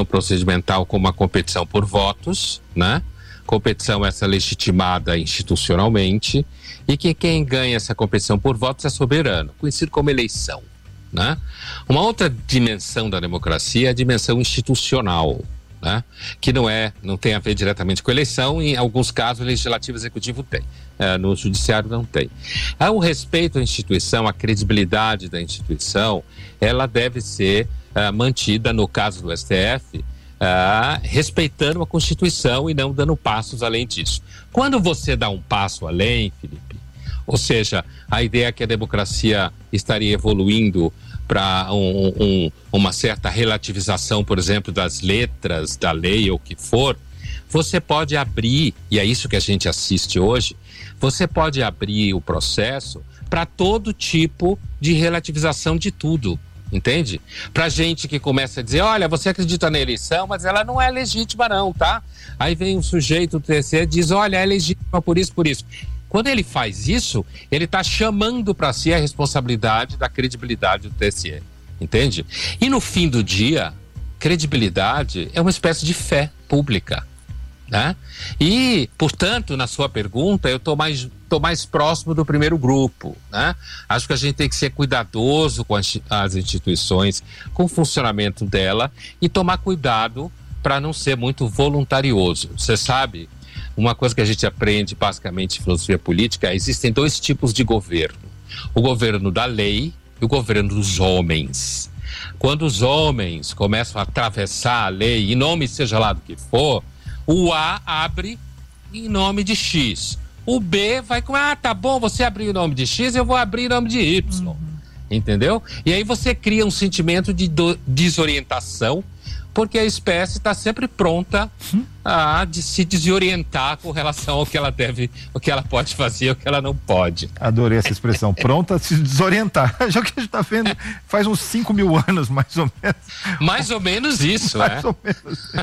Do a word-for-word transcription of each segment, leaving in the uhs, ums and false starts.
procedimental como a competição por votos, né? Competição essa legitimada institucionalmente, e que quem ganha essa competição por votos é soberano, conhecido como eleição, né? Uma outra dimensão da democracia é a dimensão institucional, né? Que não é, não tem a ver diretamente com eleição. Em alguns casos o legislativo e o executivo tem, é, no judiciário não tem. Há o respeito à instituição, a credibilidade da instituição, ela deve ser uh, mantida, no caso do S T F, Uh, respeitando a Constituição e não dando passos além disso. Quando você dá um passo além, Felipe, ou seja, a ideia é que a democracia estaria evoluindo para um, um, uma certa relativização, por exemplo, das letras da lei ou o que for, você pode abrir, e é isso que a gente assiste hoje, você pode abrir o processo para todo tipo de relativização de tudo. Entende? Pra gente que começa a dizer, olha, você acredita na eleição, mas ela não é legítima não, tá? Aí vem um sujeito do T C e diz, olha, é legítima por isso, por isso. Quando ele faz isso, ele tá chamando para si a responsabilidade da credibilidade do T S E, entende? E no fim do dia, credibilidade é uma espécie de fé pública, né? E, portanto, na sua pergunta, eu tô mais, tô mais próximo do primeiro grupo, né? Acho que a gente tem que ser cuidadoso com as, as instituições, com o funcionamento dela e tomar cuidado para não ser muito voluntarioso. Você sabe, uma coisa que a gente aprende basicamente em filosofia política, existem dois tipos de governo. O governo da lei e o governo dos homens. Quando os homens começam a atravessar a lei, em nome seja lá do que for, o A abre em nome de X. O B vai com, ah, tá bom, você abriu em nome de X, eu vou abrir em nome de Y. Uhum. Entendeu? E aí você cria um sentimento de do, desorientação, porque a espécie está sempre pronta uhum. a de se desorientar com relação ao que ela deve, o que ela pode fazer e o que ela não pode. Adorei essa expressão, pronta a se desorientar. Já que a gente está vendo faz uns cinco mil anos, mais ou menos. Mais ou menos isso, mais é. Mais ou menos isso.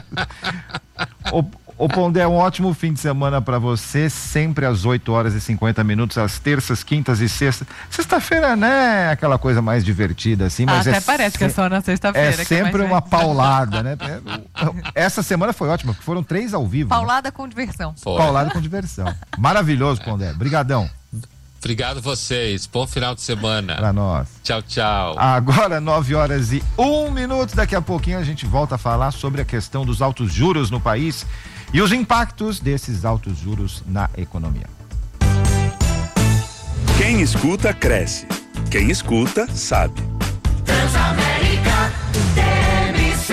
Ô, ô Pondé, um ótimo fim de semana para você, sempre às oito horas e cinquenta minutos, às terças, quintas e sextas. Sexta-feira, né, aquela coisa mais divertida assim, mas ah, até é parece se... que é só na sexta-feira. É sempre é uma paulada, né? Essa semana foi ótima, porque foram três ao vivo. Paulada né? com diversão. Foi. Paulada com diversão. Maravilhoso, Pondé. Brigadão. Obrigado vocês. Bom final de semana. Pra nós. Tchau, tchau. Agora, nove horas e um minuto. Daqui a pouquinho a gente volta a falar sobre a questão dos altos juros no país e os impactos desses altos juros na economia. Quem escuta, cresce. Quem escuta, sabe. Transamérica T M C.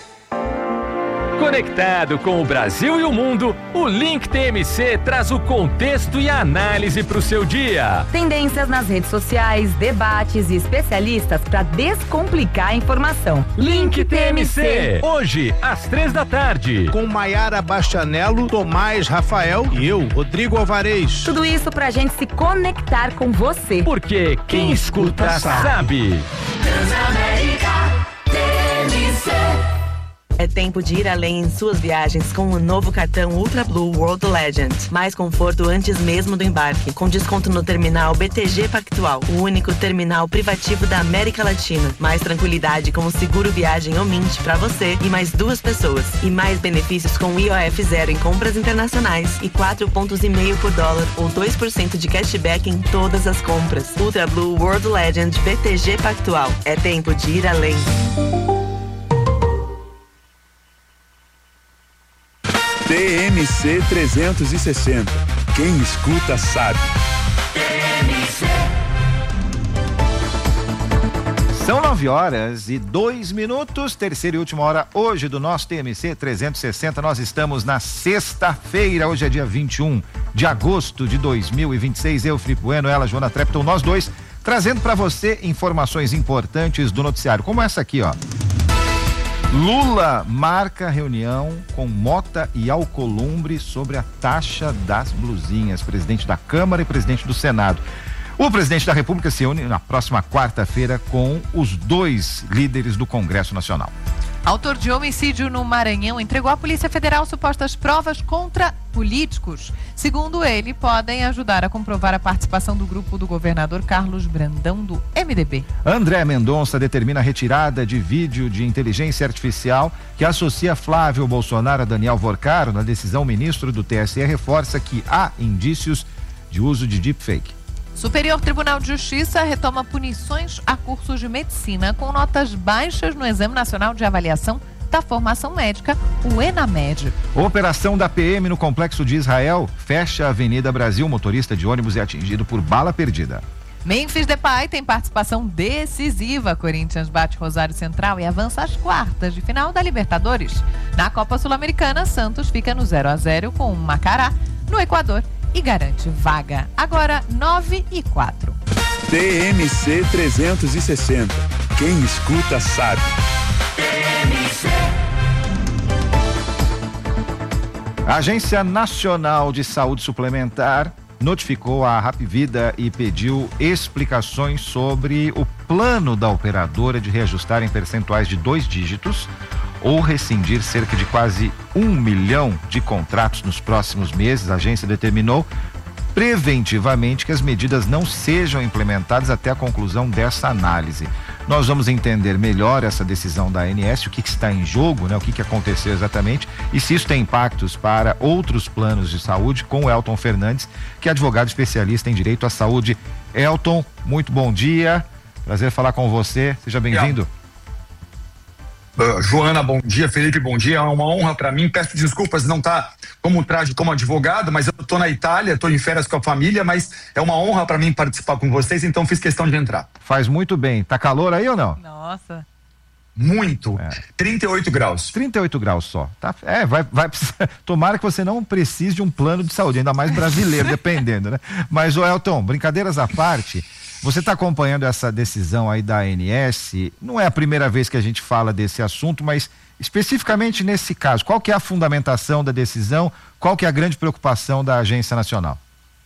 Conectado com o Brasil e o mundo, o Link T M C traz o contexto e a análise para o seu dia. Tendências nas redes sociais, debates e especialistas para descomplicar a informação. Link T M C, hoje, às três da tarde. Com Maiara Bastianello, Tomás Rafael e eu, Rodrigo Alvarez. Tudo isso pra gente se conectar com você. Porque quem escuta sabe. Transamérica T M C. É tempo de ir além em suas viagens com o novo cartão Ultra Blue World Legend. Mais conforto antes mesmo do embarque, com desconto no terminal B T G Pactual, o único terminal privativo da América Latina. Mais tranquilidade com o seguro viagem Omint para você e mais duas pessoas. E mais benefícios com I O F zero em compras internacionais e quatro pontos e meio por dólar ou dois por cento de cashback em todas as compras. Ultra Blue World Legend B T G Pactual. É tempo de ir além. T M C trezentos e sessenta. Quem escuta sabe. T M C. São nove horas e dois minutos, terceira e última hora hoje do nosso T M C trezentos e sessenta. Nós estamos na sexta-feira, hoje é dia vinte e um de agosto de dois mil e vinte e seis. Eu, Felipe Bueno, ela, Joana Trepton, nós dois, trazendo para você informações importantes do noticiário, como essa aqui, ó. Lula marca reunião com Mota e Alcolumbre sobre a taxa das blusinhas. Presidente da Câmara e presidente do Senado. O presidente da República se une na próxima quarta-feira com os dois líderes do Congresso Nacional. Autor de homicídio no Maranhão entregou à Polícia Federal supostas provas contra políticos. Segundo ele, podem ajudar a comprovar a participação do grupo do governador Carlos Brandão, do M D B. André Mendonça determina a retirada de vídeo de inteligência artificial que associa Flávio Bolsonaro a Daniel Vorcaro. Na decisão, o ministro do T S E reforça que há indícios de uso de deepfake. Superior Tribunal de Justiça retoma punições a cursos de medicina com notas baixas no Exame Nacional de Avaliação da Formação Médica, o ENAMED. Operação da P M no Complexo de Israel fecha a Avenida Brasil. Motorista de ônibus é atingido por bala perdida. Memphis Depay tem participação decisiva. Corinthians bate Rosário Central e avança às quartas de final da Libertadores. Na Copa Sul-Americana, Santos fica no zero a zero com o Macará, no Equador, e garante vaga. Agora, nove e quatro. T M C trezentos e sessenta. Quem escuta sabe. A Agência Nacional de Saúde Suplementar notificou a Hapvida e pediu explicações sobre o plano da operadora de reajustar em percentuais de dois dígitos ou rescindir cerca de quase um milhão de contratos nos próximos meses. A agência determinou preventivamente que as medidas não sejam implementadas até a conclusão dessa análise. Nós vamos entender melhor essa decisão da A N S, o que, que está em jogo, né? O que, que aconteceu exatamente e se isso tem impactos para outros planos de saúde, com o Elton Fernandes, que é advogado especialista em direito à saúde. Elton, muito bom dia, prazer falar com você, seja bem-vindo. Uh, Joana, bom dia. Felipe, bom dia. É uma honra para mim. Peço desculpas não estar tá como traje como advogado, mas eu estou na Itália, estou em férias com a família, mas é uma honra para mim participar com vocês, então fiz questão de entrar. Faz muito bem. Tá calor aí ou não? Nossa. Muito. É. trinta e oito graus. trinta e oito graus só. Tá, é, vai, vai tomara que você não precise de um plano de saúde, ainda mais brasileiro, dependendo, né? Mas, ô Elton, brincadeiras à parte, você está acompanhando essa decisão aí da A N S, não é a primeira vez que a gente fala desse assunto, mas especificamente nesse caso, qual que é a fundamentação da decisão, qual que é a grande preocupação da Agência Nacional?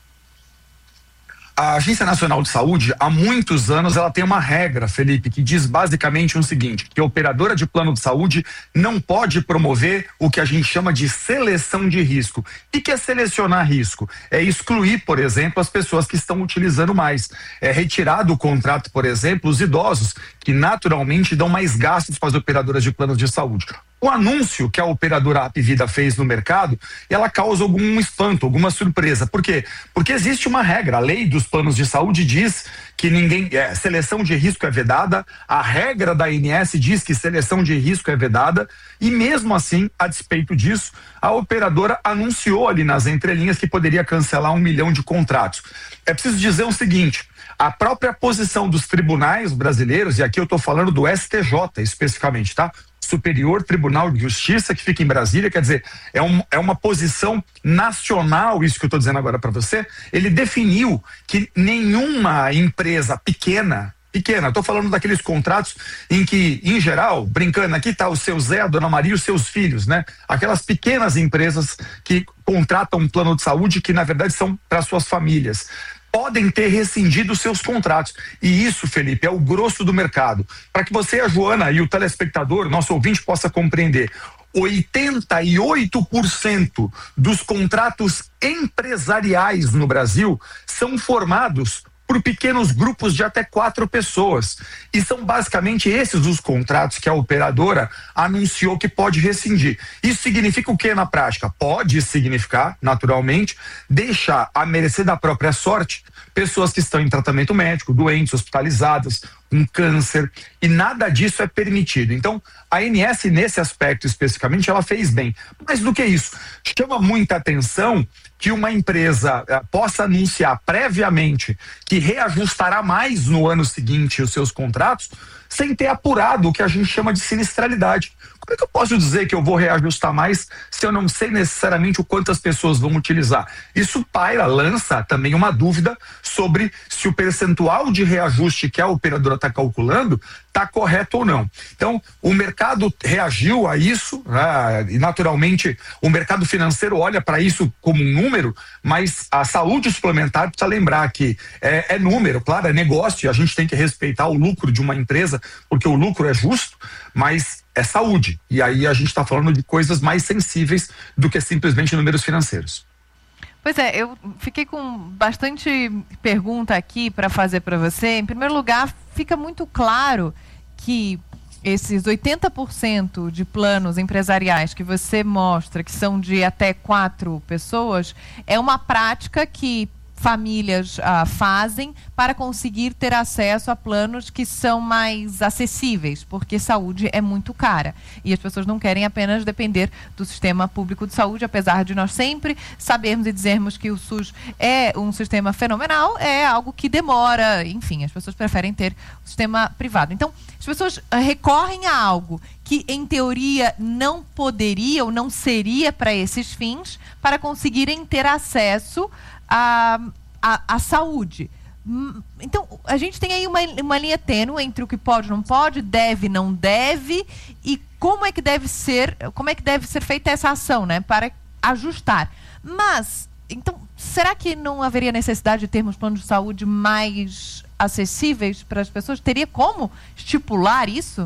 A Agência Nacional de Saúde, há muitos anos, ela tem uma regra, Felipe, que diz basicamente o seguinte, que a operadora de plano de saúde não pode promover o que a gente chama de seleção de risco. O que é selecionar risco? É excluir, por exemplo, as pessoas que estão utilizando mais. É retirar do contrato, por exemplo, os idosos, que naturalmente dão mais gastos para as operadoras de planos de saúde. O anúncio que a operadora Hapvida fez no mercado, ela causa algum espanto, alguma surpresa. Por quê? Porque existe uma regra, a lei dos planos de saúde diz que ninguém, é, seleção de risco é vedada, a regra da A N S diz que seleção de risco é vedada, e mesmo assim, a despeito disso, a operadora anunciou ali nas entrelinhas que poderia cancelar um milhão de contratos. É preciso dizer o seguinte, a própria posição dos tribunais brasileiros, e aqui eu estou falando do S T J especificamente, tá? Superior Tribunal de Justiça, que fica em Brasília, quer dizer, é, um, é uma posição nacional, isso que eu estou dizendo agora para você. Ele definiu que nenhuma empresa pequena, pequena, estou falando daqueles contratos em que, em geral, brincando, aqui está o seu Zé, a dona Maria e os seus filhos, né? Aquelas pequenas empresas que contratam um plano de saúde que, na verdade, são para suas famílias. Podem ter rescindido seus contratos. E isso, Felipe, é o grosso do mercado. Para que você, a Joana e o telespectador, nosso ouvinte, possa compreender, oitenta e oito por cento dos contratos empresariais no Brasil são formados por pequenos grupos de até quatro pessoas. E são basicamente esses os contratos que a operadora anunciou que pode rescindir. Isso significa o que na prática? Pode significar, naturalmente, deixar à mercê da própria sorte pessoas que estão em tratamento médico, doentes, hospitalizadas, com câncer, e nada disso é permitido. Então, a A N S, nesse aspecto especificamente, ela fez bem. Mais do que isso, chama muita atenção que uma empresa eh, possa anunciar previamente que reajustará mais no ano seguinte os seus contratos, sem ter apurado o que a gente chama de sinistralidade. Como é que eu posso dizer que eu vou reajustar mais se eu não sei necessariamente o quanto as pessoas vão utilizar? Isso paira, lança também uma dúvida sobre se o percentual de reajuste que a operadora está calculando está correto ou não. Então, o mercado reagiu a isso, né? E naturalmente o mercado financeiro olha para isso como um número, mas a saúde suplementar precisa lembrar que é, é número, claro, é negócio, e a gente tem que respeitar o lucro de uma empresa, porque o lucro é justo, mas é saúde. E aí a gente está falando de coisas mais sensíveis do que simplesmente números financeiros. Pois é, eu fiquei com bastante pergunta aqui para fazer para você. Em primeiro lugar, fica muito claro que esses oitenta por cento de planos empresariais que você mostra, que são de até quatro pessoas, é uma prática que famílias ah, fazem para conseguir ter acesso a planos que são mais acessíveis, porque saúde é muito cara. E as pessoas não querem apenas depender do sistema público de saúde, apesar de nós sempre sabermos e dizermos que o SUS é um sistema fenomenal, é algo que demora, enfim, as pessoas preferem ter o sistema privado. Então, as pessoas ah, recorrem a algo que, em teoria, não poderia ou não seria para esses fins, para conseguirem ter acesso A, a, a saúde. Então, a gente tem aí uma, uma linha tênue entre o que pode, não pode, deve, não deve, e como é que deve ser, como é que deve ser feita essa ação, né, para ajustar. Mas, então, será que não haveria necessidade de termos planos de saúde mais acessíveis para as pessoas? Teria como estipular isso?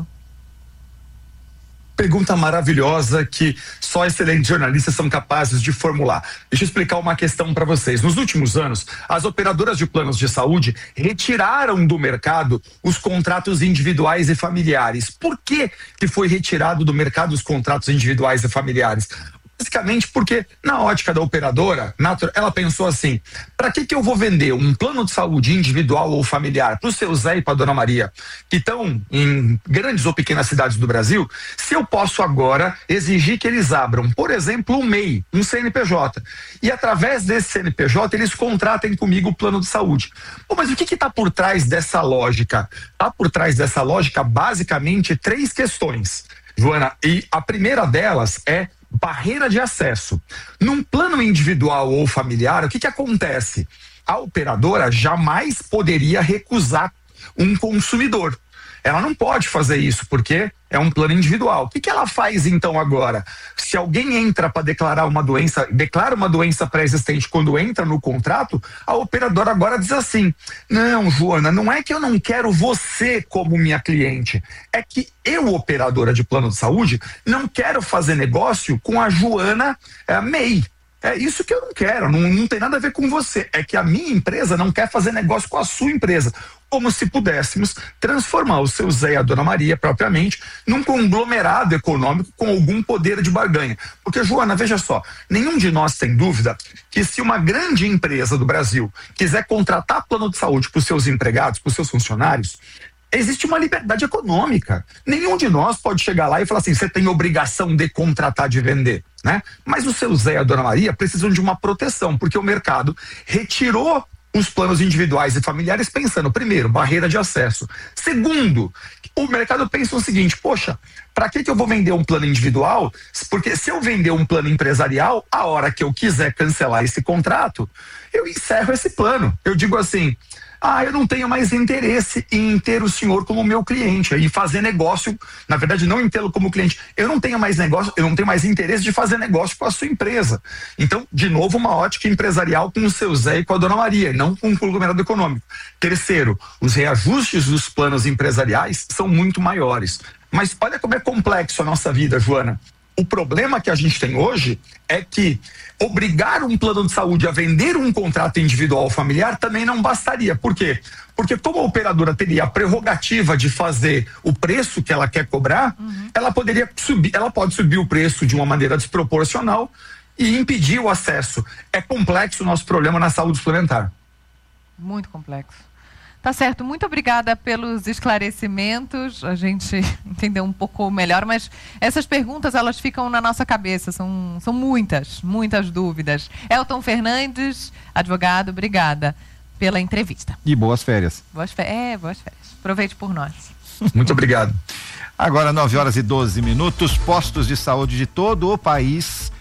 Pergunta maravilhosa que só excelentes jornalistas são capazes de formular. Deixa eu explicar uma questão para vocês. Nos últimos anos, as operadoras de planos de saúde retiraram do mercado os contratos individuais e familiares. Por que que foi retirado do mercado os contratos individuais e familiares? Basicamente porque, na ótica da operadora, ela pensou assim: para que que eu vou vender um plano de saúde individual ou familiar para o seu Zé e para a Dona Maria, que estão em grandes ou pequenas cidades do Brasil, se eu posso agora exigir que eles abram, por exemplo, um M E I, um C N P J, e através desse C N P J eles contratem comigo o plano de saúde. Pô, mas o que que está por trás dessa lógica? Está por trás dessa lógica, basicamente, três questões, Joana, e a primeira delas é barreira de acesso. Num plano individual ou familiar, o que que acontece? A operadora jamais poderia recusar um consumidor. Ela não pode fazer isso porque é um plano individual. O que que ela faz então agora? Se alguém entra para declarar uma doença, declara uma doença pré-existente quando entra no contrato, a operadora agora diz assim: não, Joana, não é que eu não quero você como minha cliente, é que eu, operadora de plano de saúde, não quero fazer negócio com a Joana é, M E I. É isso que eu não quero, não, não tem nada a ver com você. É que a minha empresa não quer fazer negócio com a sua empresa. Como se pudéssemos transformar o seu Zé e a Dona Maria, propriamente, num conglomerado econômico com algum poder de barganha. Porque, Joana, veja só, nenhum de nós tem dúvida que se uma grande empresa do Brasil quiser contratar plano de saúde para os seus empregados, para os seus funcionários, existe uma liberdade econômica. Nenhum de nós pode chegar lá e falar assim: você tem obrigação de contratar, de vender, né? Mas o seu Zé e a Dona Maria precisam de uma proteção, porque o mercado retirou os planos individuais e familiares pensando, primeiro, barreira de acesso. Segundo, o mercado pensa o seguinte: poxa, para que que eu vou vender um plano individual? Porque se eu vender um plano empresarial, a hora que eu quiser cancelar esse contrato, eu encerro esse plano. Eu digo assim: ah, eu não tenho mais interesse em ter o senhor como meu cliente e fazer negócio, na verdade não em tê-lo como cliente, eu não tenho mais negócio, eu não tenho mais interesse de fazer negócio com a sua empresa. Então, de novo, uma ótica empresarial com o seu Zé e com a Dona Maria, não com um conglomerado econômico. Terceiro, os reajustes dos planos empresariais são muito maiores. Mas olha como é complexo a nossa vida, Joana. O problema que a gente tem hoje é que obrigar um plano de saúde a vender um contrato individual familiar também não bastaria. Por quê? Porque como a operadora teria a prerrogativa de fazer o preço que ela quer cobrar, uhum. ela poderia subir, ela pode subir o preço de uma maneira desproporcional e impedir o acesso. É complexo o nosso problema na saúde suplementar. Muito complexo. Tá certo, muito obrigada pelos esclarecimentos, a gente entendeu um pouco melhor, mas essas perguntas, elas ficam na nossa cabeça, são, são muitas, muitas dúvidas. Elton Fernandes, advogado, obrigada pela entrevista. E boas férias. Boas férias, é, boas férias. Aproveite por nós. Muito obrigado. Agora, nove horas e doze minutos, postos de saúde de todo o país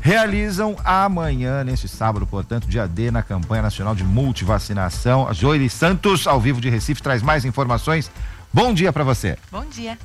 realizam amanhã, neste sábado, portanto, dia D, na campanha nacional de multivacinação. A Joeli Santos, ao vivo de Recife, traz mais informações. Bom dia para você. Bom dia.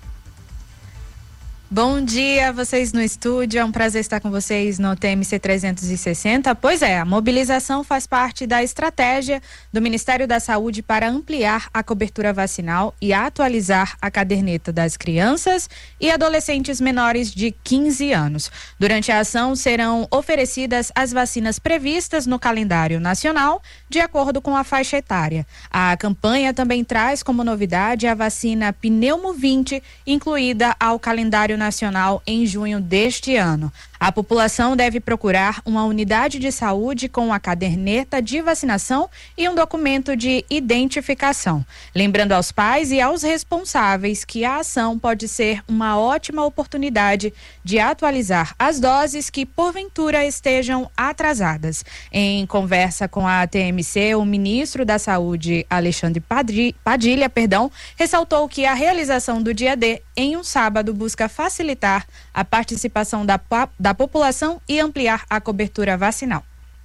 Bom dia, vocês no estúdio, é um prazer estar com vocês no T M C trezentos e sessenta. Pois é, a mobilização faz parte da estratégia do Ministério da Saúde para ampliar a cobertura vacinal e atualizar a caderneta das crianças e adolescentes menores de quinze anos. Durante a ação serão oferecidas as vacinas previstas no calendário nacional, de acordo com a faixa etária. A campanha também traz como novidade a vacina Pneumo vinte, incluída ao calendário nacional em junho deste ano. A população deve procurar uma unidade de saúde com a caderneta de vacinação e um documento de identificação. Lembrando aos pais e aos responsáveis que a ação pode ser uma ótima oportunidade de atualizar as doses que porventura estejam atrasadas. Em conversa com a T M C, o ministro da Saúde, Alexandre Padilha, perdão, ressaltou que a realização do dia D em um sábado busca facilitar a participação da, da população e ampliar a cobertura vacinal.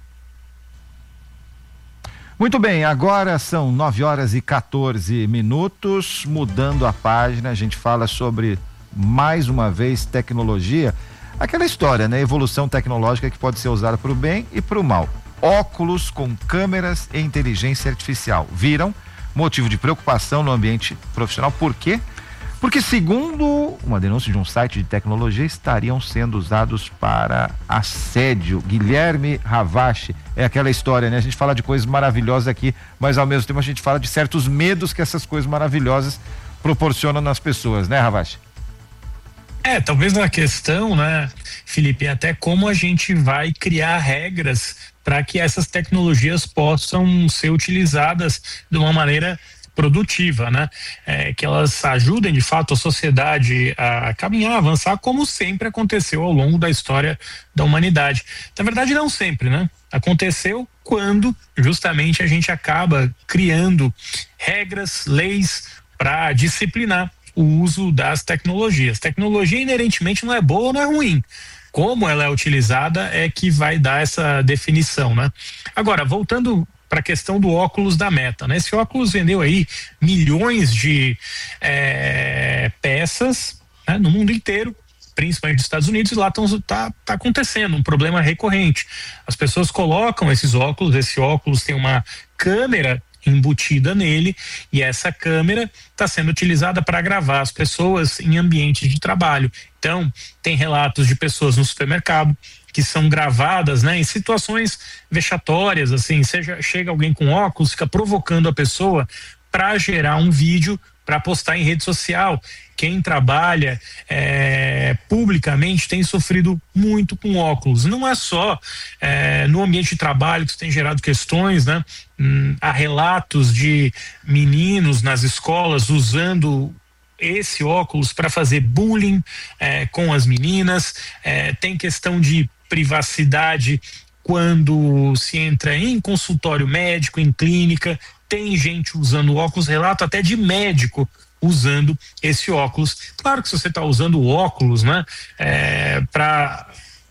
Muito bem, agora são nove horas e quatorze minutos, mudando a página, a gente fala sobre, mais uma vez, tecnologia, aquela história, né? Evolução tecnológica que pode ser usada para o bem e para o mal. Óculos com câmeras e inteligência artificial viram motivo de preocupação no ambiente profissional. Por quê? Porque, segundo uma denúncia de um site de tecnologia, estariam sendo usados para assédio. Guilherme Ravache, é aquela história, né? A gente fala de coisas maravilhosas aqui, mas ao mesmo tempo a gente fala de certos medos que essas coisas maravilhosas proporcionam nas pessoas, né, Ravache? É, talvez a questão, né, Felipe, é até como a gente vai criar regras para que essas tecnologias possam ser utilizadas de uma maneira produtiva, né? É, que elas ajudem de fato a sociedade a caminhar, a avançar, como sempre aconteceu ao longo da história da humanidade. Na verdade, não sempre, né? Aconteceu quando justamente a gente acaba criando regras, leis para disciplinar o uso das tecnologias. Tecnologia inerentemente não é boa ou não é ruim. Como ela é utilizada é que vai dar essa definição, né? Agora, voltando para a questão do óculos da Meta, né? Esse óculos vendeu aí milhões de é, peças, né, no mundo inteiro, principalmente nos Estados Unidos, e lá está tá acontecendo um problema recorrente. As pessoas colocam esses óculos, esse óculos tem uma câmera embutida nele, e essa câmera está sendo utilizada para gravar as pessoas em ambientes de trabalho. Então, tem relatos de pessoas no supermercado que são gravadas, né, em situações vexatórias, assim, seja, chega alguém com óculos, fica provocando a pessoa para gerar um vídeo para postar em rede social. Quem trabalha é, publicamente tem sofrido muito com óculos. Não é só é, no ambiente de trabalho que isso tem gerado questões, né? Hum, há relatos de meninos nas escolas usando esse óculos para fazer bullying é, com as meninas. É, tem questão de privacidade quando se entra em consultório médico, em clínica. Tem gente usando óculos, relato até de médico usando esse óculos. Claro que se você está usando o óculos, né, é, para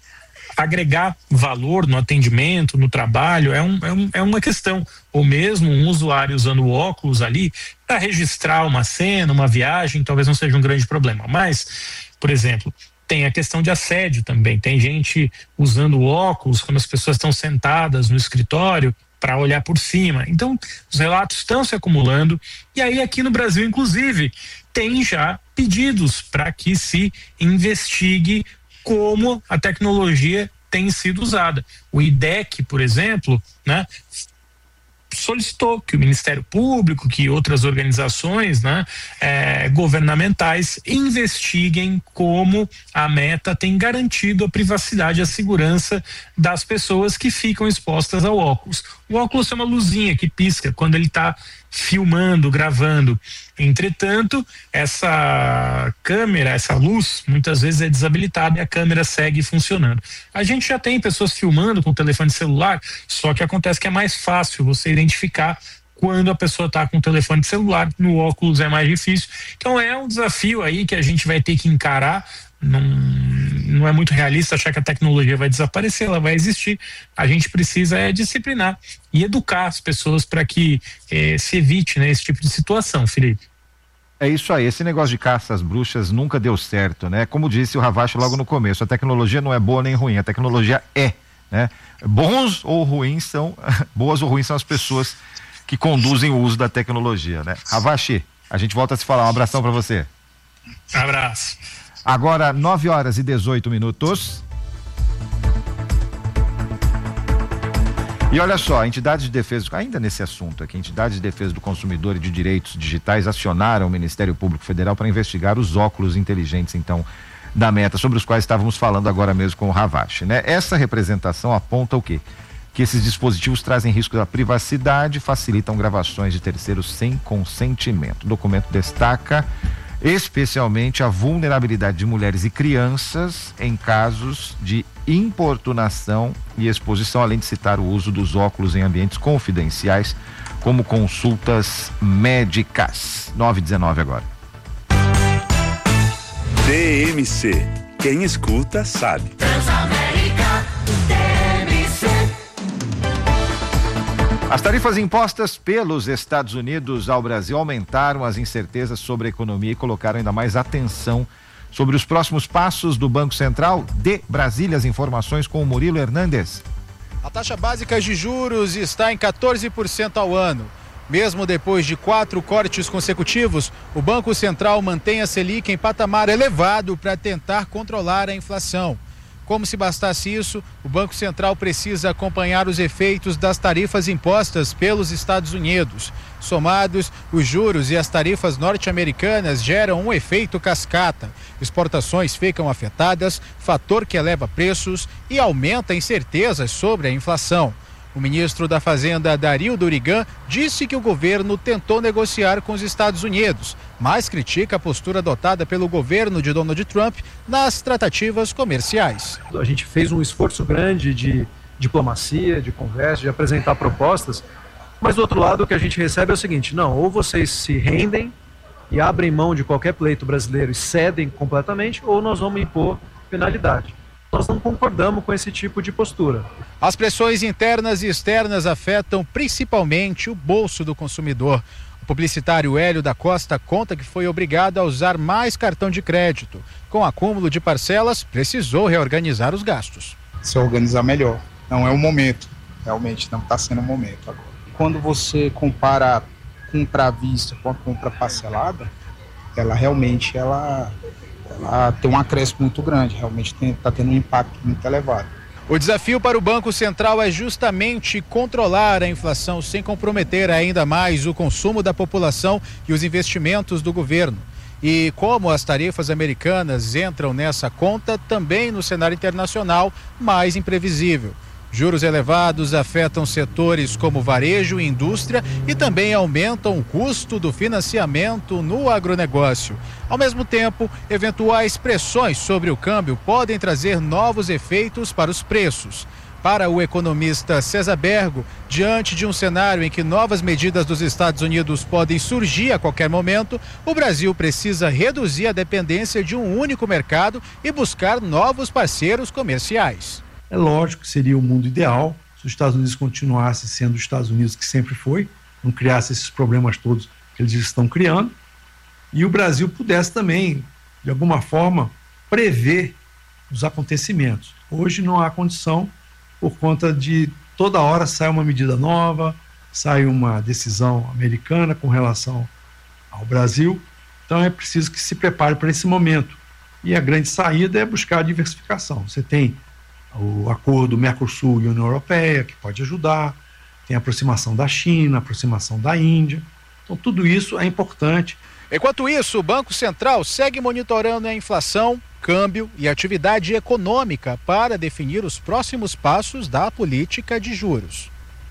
agregar valor no atendimento, no trabalho, é, um, é, um, é uma questão. Ou mesmo um usuário usando o óculos ali para registrar uma cena, uma viagem, talvez não seja um grande problema. Mas, por exemplo, tem a questão de assédio também. Tem gente usando óculos quando as pessoas estão sentadas no escritório para olhar por cima. Então, os relatos estão se acumulando, e aí aqui no Brasil, inclusive, tem já pedidos para que se investigue como a tecnologia tem sido usada. O I D E C, por exemplo, né, solicitou que o Ministério Público, que outras organizações, né, eh, governamentais investiguem como a Meta tem garantido a privacidade e a segurança das pessoas que ficam expostas ao óculos. O óculos é uma luzinha que pisca quando ele está filmando, gravando. Entretanto, essa câmera, essa luz, muitas vezes é desabilitada e a câmera segue funcionando. A gente já tem pessoas filmando com o telefone celular, só que acontece que é mais fácil você identificar quando a pessoa está com o telefone celular. No óculos é mais difícil. Então é um desafio aí que a gente vai ter que encarar. Não, não é muito realista achar que a tecnologia vai desaparecer, ela vai existir. A gente precisa é disciplinar e educar as pessoas para que eh, se evite, né, esse tipo de situação, Felipe. É isso aí, esse negócio de caça às bruxas nunca deu certo, né? Como disse o Ravache logo no começo, a tecnologia não é boa nem ruim, a tecnologia é, né? Bons ou ruins são, boas ou ruins são as pessoas que conduzem o uso da tecnologia, né? Ravache, a gente volta a se falar, um abração para você. Abraço. Agora, nove horas e dezoito minutos. E olha só, entidades de defesa, ainda nesse assunto aqui, entidades de defesa do consumidor e de direitos digitais acionaram o Ministério Público Federal para investigar os óculos inteligentes, então, da Meta, sobre os quais estávamos falando agora mesmo com o Ravache, né? Essa representação aponta o quê? Que esses dispositivos trazem risco da privacidade, facilitam gravações de terceiros sem consentimento. O documento destaca especialmente a vulnerabilidade de mulheres e crianças em casos de importunação e exposição, além de citar o uso dos óculos em ambientes confidenciais, como consultas médicas. nove e dezenove agora. T M C. Quem escuta sabe. Transamérica, T M C. As tarifas impostas pelos Estados Unidos ao Brasil aumentaram as incertezas sobre a economia e colocaram ainda mais atenção sobre os próximos passos do Banco Central. De Brasília, as informações com o Murilo Hernandes. A taxa básica de juros está em quatorze por cento ao ano. Mesmo depois de quatro cortes consecutivos, o Banco Central mantém a Selic em patamar elevado para tentar controlar a inflação. Como se bastasse isso, o Banco Central precisa acompanhar os efeitos das tarifas impostas pelos Estados Unidos. Somados, os juros e as tarifas norte-americanas geram um efeito cascata. Exportações ficam afetadas, fator que eleva preços e aumenta incertezas sobre a inflação. O ministro da Fazenda, Dario Durigan, disse que o governo tentou negociar com os Estados Unidos, mas critica a postura adotada pelo governo de Donald Trump nas tratativas comerciais. A gente fez um esforço grande de diplomacia, de conversa, de apresentar propostas, mas do outro lado o que a gente recebe é o seguinte: não, ou vocês se rendem e abrem mão de qualquer pleito brasileiro e cedem completamente, ou nós vamos impor penalidade. Nós não concordamos com esse tipo de postura. As pressões internas e externas afetam principalmente o bolso do consumidor. O publicitário Hélio da Costa conta que foi obrigado a usar mais cartão de crédito. Com acúmulo de parcelas, precisou reorganizar os gastos. Se organizar melhor. Não é o momento. Realmente não está sendo o momento agora. Quando você compara compra à vista com a compra parcelada, ela realmente ela... ela tem um acréscimo muito grande, realmente está tendo um impacto muito elevado. O desafio para o Banco Central é justamente controlar a inflação sem comprometer ainda mais o consumo da população e os investimentos do governo. E como as tarifas americanas entram nessa conta, também no cenário internacional mais imprevisível. Juros elevados afetam setores como varejo e indústria e também aumentam o custo do financiamento no agronegócio. Ao mesmo tempo, eventuais pressões sobre o câmbio podem trazer novos efeitos para os preços. Para o economista César Bergo, diante de um cenário em que novas medidas dos Estados Unidos podem surgir a qualquer momento, o Brasil precisa reduzir a dependência de um único mercado e buscar novos parceiros comerciais. É lógico que seria o mundo ideal se os Estados Unidos continuasse sendo os Estados Unidos que sempre foi, não criasse esses problemas todos que eles estão criando, e o Brasil pudesse também, de alguma forma, prever os acontecimentos. Hoje não há condição, por conta de toda hora sai uma medida nova, sai uma decisão americana com relação ao Brasil, então é preciso que se prepare para esse momento. E a grande saída é buscar a diversificação. Você tem o acordo Mercosul e União Europeia, que pode ajudar, tem a aproximação da China, a aproximação da Índia, então tudo isso é importante. Enquanto isso, o Banco Central segue monitorando a inflação, câmbio e atividade econômica para definir os próximos passos da política de juros.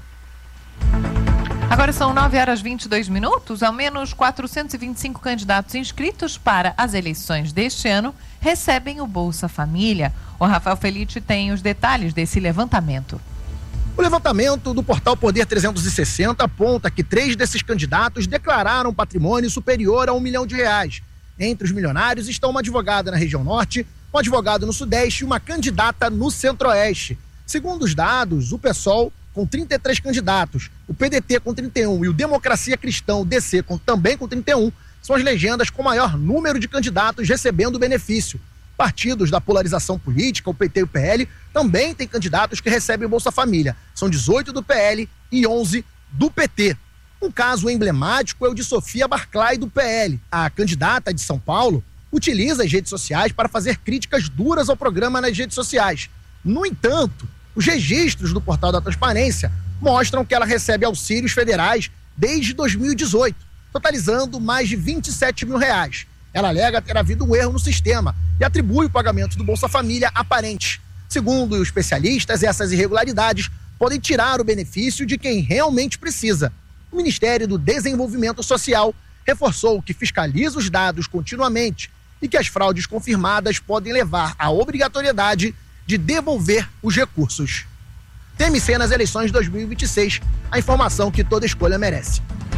Agora são nove horas e vinte e dois minutos. Ao menos quatrocentos e vinte e cinco candidatos inscritos para as eleições deste ano recebem o Bolsa Família. O Rafael Felite tem os detalhes desse levantamento. O levantamento do portal Poder trezentos e sessenta aponta que três desses candidatos declararam patrimônio superior a um milhão de reais. Entre os milionários estão uma advogada na região norte, um advogado no Sudeste e uma candidata no Centro-Oeste. Segundo os dados, o PSOL com trinta e três candidatos, o P D T com trinta e um e o Democracia Cristã, o D C, com, também com trinta e um, são as legendas com maior número de candidatos recebendo benefício. Partidos da polarização política, o P T e o P L, também têm candidatos que recebem o Bolsa Família. São dezoito do P L e onze do P T. Um caso emblemático é o de Sofia Barclay, do P L. A candidata de São Paulo utiliza as redes sociais para fazer críticas duras ao programa nas redes sociais. No entanto, os registros do Portal da Transparência mostram que ela recebe auxílios federais desde dois mil e dezoito, totalizando mais de vinte e sete mil reais. Ela alega ter havido um erro no sistema e atribui o pagamento do Bolsa Família a parentes. Segundo os especialistas, essas irregularidades podem tirar o benefício de quem realmente precisa. O Ministério do Desenvolvimento Social reforçou que fiscaliza os dados continuamente e que as fraudes confirmadas podem levar à obrigatoriedade de devolver os recursos. T M C nas eleições de dois mil e vinte e seis, a informação que toda escolha merece.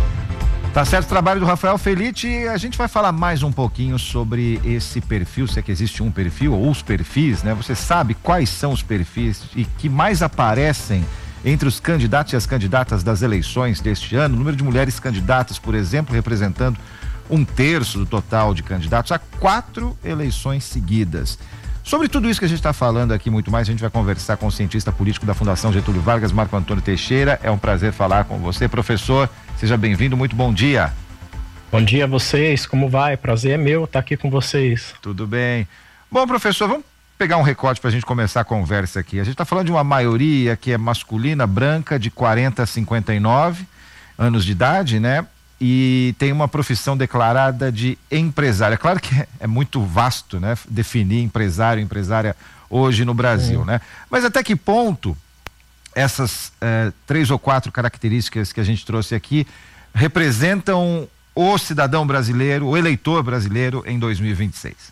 Tá certo o trabalho do Rafael Felite, e a gente vai falar mais um pouquinho sobre esse perfil, se é que existe um perfil ou os perfis, né? Você sabe quais são os perfis e que mais aparecem entre os candidatos e as candidatas das eleições deste ano? O número de mulheres candidatas, por exemplo, representando um terço do total de candidatos a quatro eleições seguidas. Sobre tudo isso que a gente está falando aqui, muito mais, a gente vai conversar com o cientista político da Fundação Getúlio Vargas, Marco Antônio Teixeira. É um prazer falar com você, professor. Seja bem-vindo, muito bom dia. Bom dia a vocês, como vai? Prazer é meu estar aqui com vocês. Tudo bem. Bom, professor, vamos pegar um recorte para a gente começar a conversa aqui. A gente está falando de uma maioria que é masculina, branca, de quarenta a cinquenta e nove anos de idade, né? E tem uma profissão declarada de empresária. Claro que é, é muito vasto, né? Definir empresário, empresária hoje no Brasil, né? Mas até que ponto essas eh, três ou quatro características que a gente trouxe aqui representam o cidadão brasileiro, o eleitor brasileiro em dois mil e vinte e seis?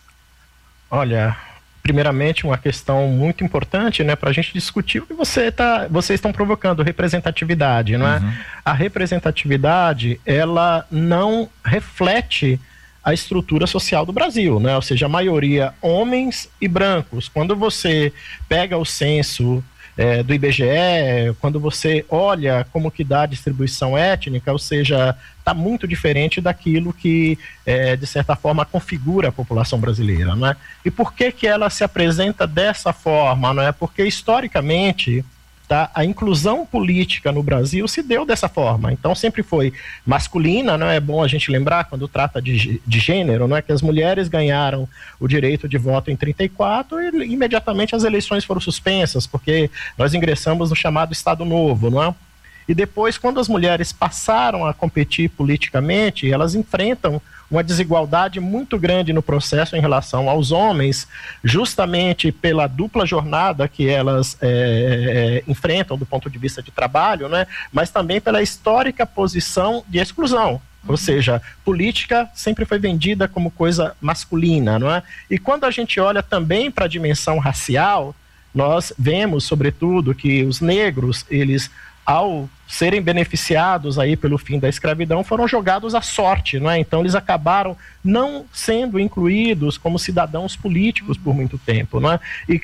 Olha, primeiramente uma questão muito importante, né, para a gente discutir o que você tá, vocês estão provocando, representatividade, não é? Uhum. A representatividade, ela não reflete a estrutura social do Brasil, né? Ou seja, a maioria homens e brancos. Quando você pega o censo É, do I B G E, quando você olha como que dá a distribuição étnica, ou seja, está muito diferente daquilo que, é, de certa forma, configura a população brasileira, não é? E por que que ela se apresenta dessa forma, não é? Porque, historicamente, tá, a inclusão política no Brasil se deu dessa forma. Então, sempre foi masculina, não é? É bom a gente lembrar, quando trata de, de gênero, não é? Que as mulheres ganharam o direito de voto em trinta e quatro e imediatamente as eleições foram suspensas, porque nós ingressamos no chamado Estado Novo, não é? E depois, quando as mulheres passaram a competir politicamente, elas enfrentam uma desigualdade muito grande no processo em relação aos homens, justamente pela dupla jornada que elas é, é, enfrentam do ponto de vista de trabalho, né? Mas também pela histórica posição de exclusão. Ou seja, política sempre foi vendida como coisa masculina, não é? E quando a gente olha também para a dimensão racial, nós vemos, sobretudo, que os negros, eles, ao serem beneficiados aí pelo fim da escravidão, foram jogados à sorte, não é? Então eles acabaram não sendo incluídos como cidadãos políticos por muito tempo, não é? E,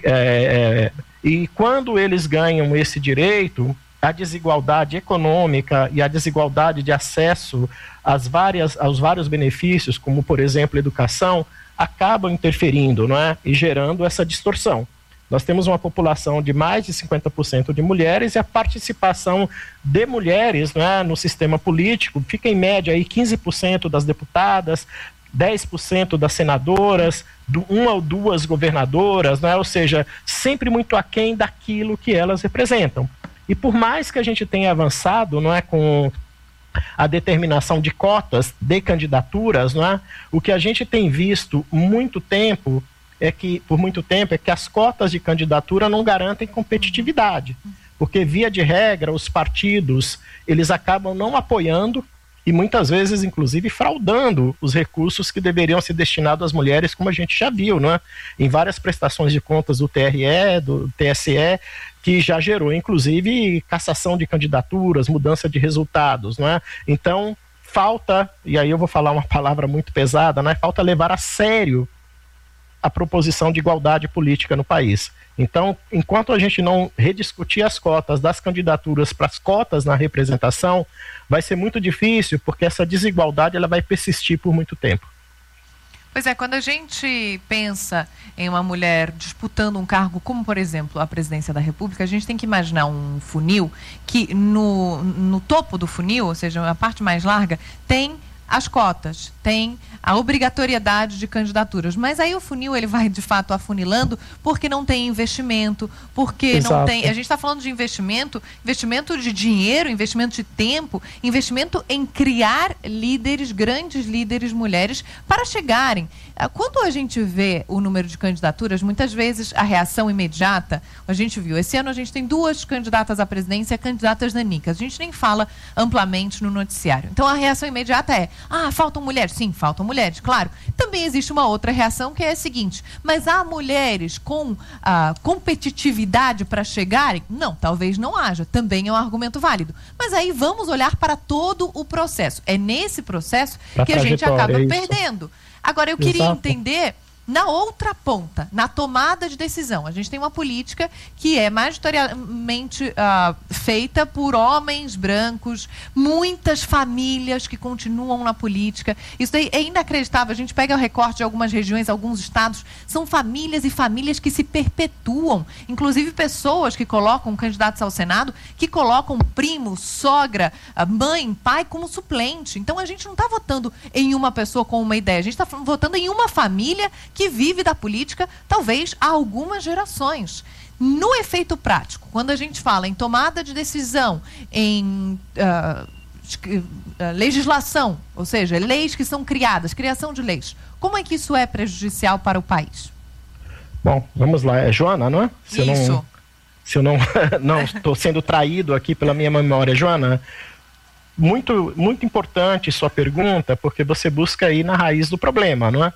é, e quando eles ganham esse direito, a desigualdade econômica e a desigualdade de acesso às várias, aos vários benefícios, como por exemplo educação, acabam interferindo, não é? E gerando essa distorção. Nós temos uma população de mais de cinquenta por cento de mulheres e a participação de mulheres, né, no sistema político fica em média aí quinze por cento das deputadas, dez por cento das senadoras, do, uma ou duas governadoras, né, ou seja, sempre muito aquém daquilo que elas representam. E por mais que a gente tenha avançado, não é, com a determinação de cotas de candidaturas, não é, o que a gente tem visto muito tempo é que, por muito tempo, é que as cotas de candidatura não garantem competitividade, porque, via de regra, os partidos, eles acabam não apoiando e muitas vezes, inclusive, fraudando os recursos que deveriam ser destinados às mulheres, como a gente já viu, né? Em várias prestações de contas do T R E, do T S E, que já gerou, inclusive, cassação de candidaturas, mudança de resultados, né? Então, falta, e aí eu vou falar uma palavra muito pesada, né? Falta levar a sério a proposição de igualdade política no país. Então, enquanto a gente não rediscutir as cotas das candidaturas para as cotas na representação, vai ser muito difícil, porque essa desigualdade ela vai persistir por muito tempo. Pois é, quando a gente pensa em uma mulher disputando um cargo como, por exemplo, a presidência da República, a gente tem que imaginar um funil que no, no topo do funil, ou seja, a parte mais larga, tem as cotas, tem a obrigatoriedade de candidaturas, mas aí o funil ele vai de fato afunilando porque não tem investimento, porque Exato. não tem, a gente está falando de investimento, investimento de dinheiro, investimento de tempo, investimento em criar líderes, grandes líderes mulheres para chegarem. Quando a gente vê o número de candidaturas, muitas vezes a reação imediata, a gente viu, esse ano a gente tem duas candidatas à presidência, candidatas nanicas, a gente nem fala amplamente no noticiário. Então a reação imediata é, ah, faltam mulheres? Sim, faltam mulheres, claro. Também existe uma outra reação que é a seguinte, mas há mulheres com ah, competitividade para chegarem? Não, talvez não haja, também é um argumento válido. Mas aí vamos olhar para todo o processo. É nesse processo pra que a gente acaba é perdendo. Agora, eu queria Exato. entender na outra ponta, na tomada de decisão. A gente tem uma política que é majoritariamente uh, feita por homens brancos, muitas famílias que continuam na política. Isso daí é inacreditável. A gente pega o recorte de algumas regiões, alguns estados, são famílias e famílias que se perpetuam. Inclusive pessoas que colocam candidatos ao Senado, que colocam primo, sogra, mãe, pai como suplente. Então a gente não está votando em uma pessoa com uma ideia, a gente está votando em uma família que vive da política, talvez há algumas gerações. No efeito prático, quando a gente fala em tomada de decisão, em uh, uh, legislação, ou seja, leis que são criadas, criação de leis, como é que isso é prejudicial para o país? Bom, vamos lá. É Joana, não é? Se isso. Eu não, se eu não não estou sendo traído aqui pela minha memória, Joana, muito, muito importante sua pergunta, porque você busca ir na raiz do problema, não é?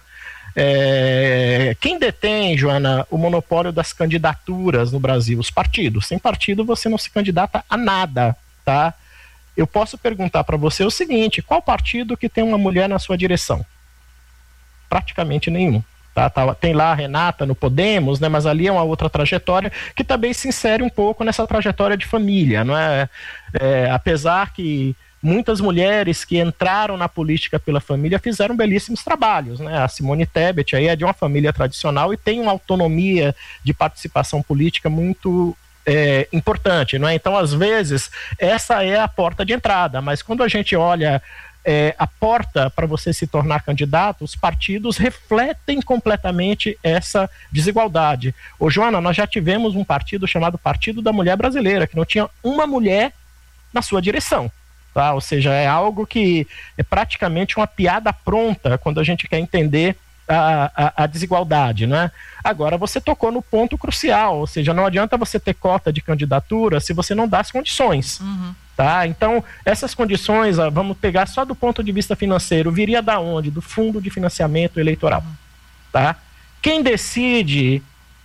É, quem detém, Joana, o monopólio das candidaturas no Brasil? Os partidos. Sem partido você não se candidata a nada, tá? Eu posso perguntar para você o seguinte, qual partido que tem uma mulher na sua direção? Praticamente nenhum. Tá, tá, tem lá a Renata no Podemos, né, mas ali é uma outra trajetória que também se insere um pouco nessa trajetória de família, não é? É, apesar que muitas mulheres que entraram na política pela família fizeram belíssimos trabalhos, né? A Simone Tebet aí é de uma família tradicional e tem uma autonomia de participação política muito é, importante, não é? Então, às vezes, essa é a porta de entrada, mas quando a gente olha é, a porta para você se tornar candidato, os partidos refletem completamente essa desigualdade. Ô, Joana, nós já tivemos um partido chamado Partido da Mulher Brasileira, que não tinha uma mulher na sua direção. Tá? Ou seja, é algo que é praticamente uma piada pronta quando a gente quer entender a, a, a desigualdade, né? Agora, você tocou no ponto crucial, ou seja, não adianta você ter cota de candidatura se você não dá as condições. Uhum. Tá? Então, essas condições, ó, vamos pegar só do ponto de vista financeiro, viria da onde? Do Fundo de Financiamento Eleitoral. Uhum. Tá? Quem decide,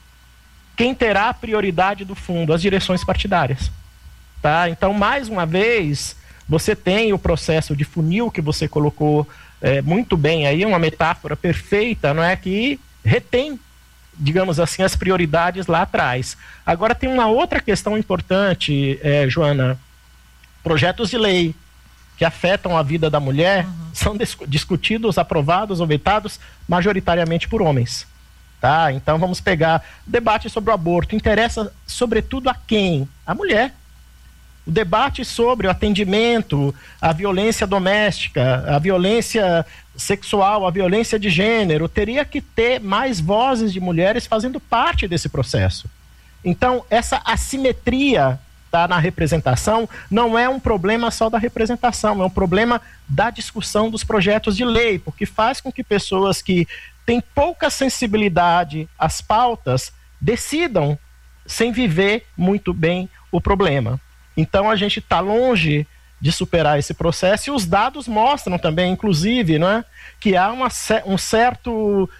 quem terá a prioridade do fundo? As direções partidárias. Tá? Então, mais uma vez, você tem o processo de funil que você colocou é, muito bem aí, uma metáfora perfeita, não é? Que retém, digamos assim, as prioridades lá atrás. Agora tem uma outra questão importante, é, Joana, projetos de lei que afetam a vida da mulher uhum. são discutidos, aprovados ou vetados majoritariamente por homens. Tá? Então vamos pegar debate sobre o aborto, interessa sobretudo a quem? A mulher. O debate sobre o atendimento, a violência doméstica, a violência sexual, a violência de gênero, teria que ter mais vozes de mulheres fazendo parte desse processo. Então, essa assimetria tá, na representação não é um problema só da representação, é um problema da discussão dos projetos de lei, porque faz com que pessoas que têm pouca sensibilidade às pautas decidam sem viver muito bem o problema. Então a gente está longe de superar esse processo e os dados mostram também, inclusive, né, que há uma, um certo,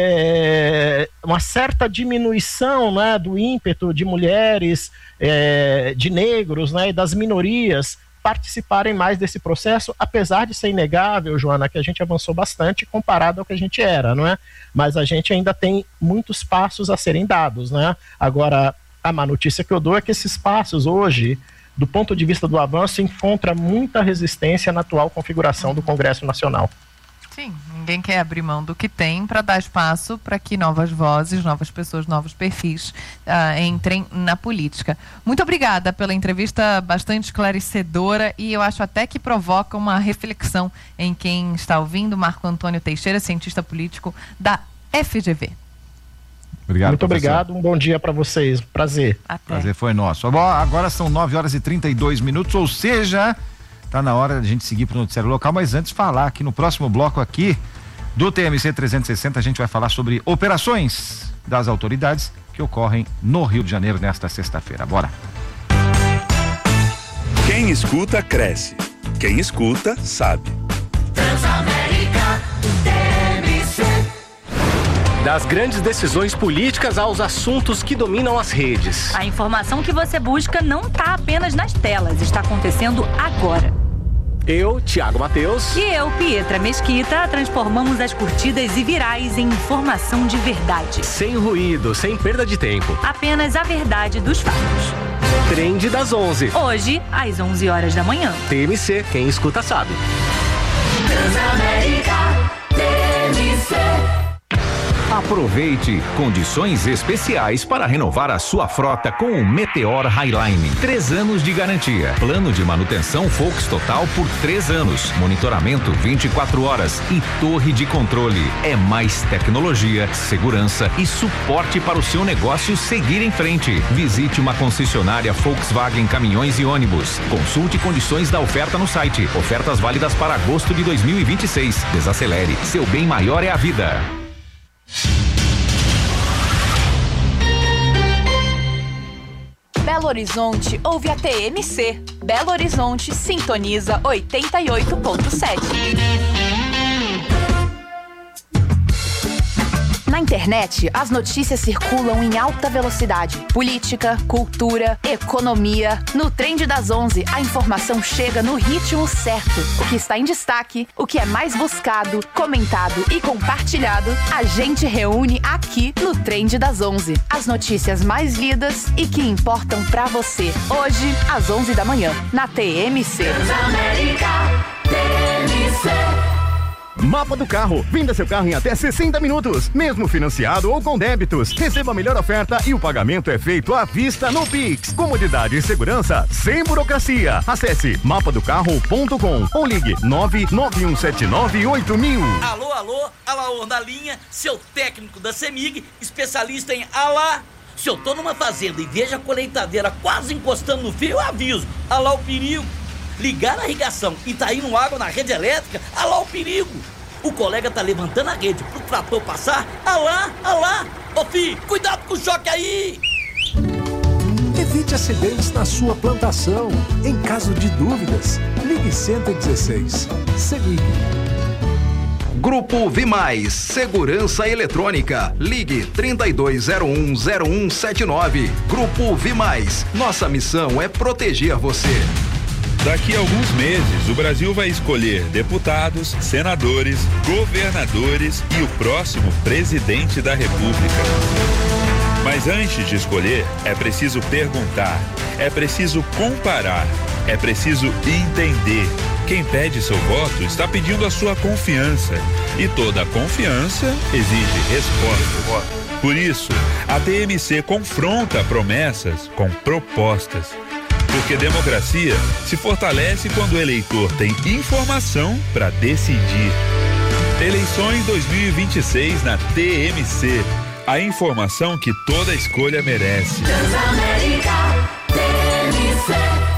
é, uma certa diminuição, né, do ímpeto de mulheres, é, de negros, né, e das minorias participarem mais desse processo, apesar de ser inegável, Joana, que a gente avançou bastante comparado ao que a gente era, não é? Mas a gente ainda tem muitos passos a serem dados, né? Agora, a má notícia que eu dou é que esses passos hoje, do ponto de vista do avanço, encontra muita resistência na atual configuração do Congresso Nacional. Sim, ninguém quer abrir mão do que tem para dar espaço para que novas vozes, novas pessoas, novos perfis uh, entrem na política. Muito obrigada pela entrevista bastante esclarecedora e eu acho até que provoca uma reflexão em quem está ouvindo. Marco Antônio Teixeira, cientista político da F G V. Obrigado, Muito professor. obrigado, um bom dia para vocês, prazer. Até. Prazer foi nosso. Bom, agora são nove horas e trinta e dois minutos, ou seja, tá na hora de a gente seguir para o noticiário local, mas antes falar que no próximo bloco aqui do T M C trezentos e sessenta a gente vai falar sobre operações das autoridades que ocorrem no Rio de Janeiro nesta sexta-feira. Bora! Quem escuta, cresce. Quem escuta, sabe. Transamérica T M C. Das grandes decisões políticas aos assuntos que dominam as redes. A informação que você busca não está apenas nas telas, está acontecendo agora. Eu, Thiago Mateus. E eu, Pietra Mesquita, transformamos as curtidas e virais em informação de verdade. Sem ruído, sem perda de tempo. Apenas a verdade dos fatos. Trend das onze. Hoje, às onze horas da manhã. T M C, quem escuta sabe. Transamérica T M C. Aproveite condições especiais para renovar a sua frota com o Meteor Highline. Três anos de garantia. Plano de manutenção Volks Total por três anos. Monitoramento vinte e quatro horas e torre de controle. É mais tecnologia, segurança e suporte para o seu negócio seguir em frente. Visite uma concessionária Volkswagen Caminhões e Ônibus. Consulte condições da oferta no site. Ofertas válidas para agosto de dois mil e vinte e seis. Desacelere. Seu bem maior é a vida. Belo Horizonte ouve a T M C. Belo Horizonte sintoniza oitenta e oito ponto sete. Na internet, as notícias circulam em alta velocidade. Política, cultura, economia. No Trend das onze, a informação chega no ritmo certo. O que está em destaque, o que é mais buscado, comentado e compartilhado, a gente reúne aqui no Trend das onze. As notícias mais lidas e que importam pra você. Hoje, às onze da manhã, na T M C. Transamérica T M C. Mapa do Carro. Venda seu carro em até sessenta minutos, mesmo financiado ou com débitos. Receba a melhor oferta e o pagamento é feito à vista no Pix. Comodidade e segurança sem burocracia. Acesse mapa do carro ponto com ou ligue nove nove um sete nove oito mil. Alô, alô, Alaor na linha, seu técnico da CEMIG, especialista em alá. Se eu tô numa fazenda e vejo a colheitadeira quase encostando no fio, eu aviso. Alá o perigo. Ligar a irrigação e tá indo água na rede elétrica, alá o perigo. O colega tá levantando a rede pro trator passar, alá, alá. Ô filho, cuidado com o choque aí. Evite acidentes na sua plantação. Em caso de dúvidas, ligue cento e dezesseis. CEMIG. Grupo Vimais, Segurança Eletrônica. Ligue trinta e dois zero um zero um sete nove. Grupo Vimais. Nossa missão é proteger você. Daqui a alguns meses, o Brasil vai escolher deputados, senadores, governadores e o próximo presidente da República. Mas antes de escolher, é preciso perguntar, é preciso comparar, é preciso entender. Quem pede seu voto está pedindo a sua confiança. E toda confiança exige resposta. Por isso, a T M C confronta promessas com propostas. Porque democracia se fortalece quando o eleitor tem informação para decidir. Eleições dois mil e vinte e seis na T M C. A informação que toda escolha merece. Transamérica T M C.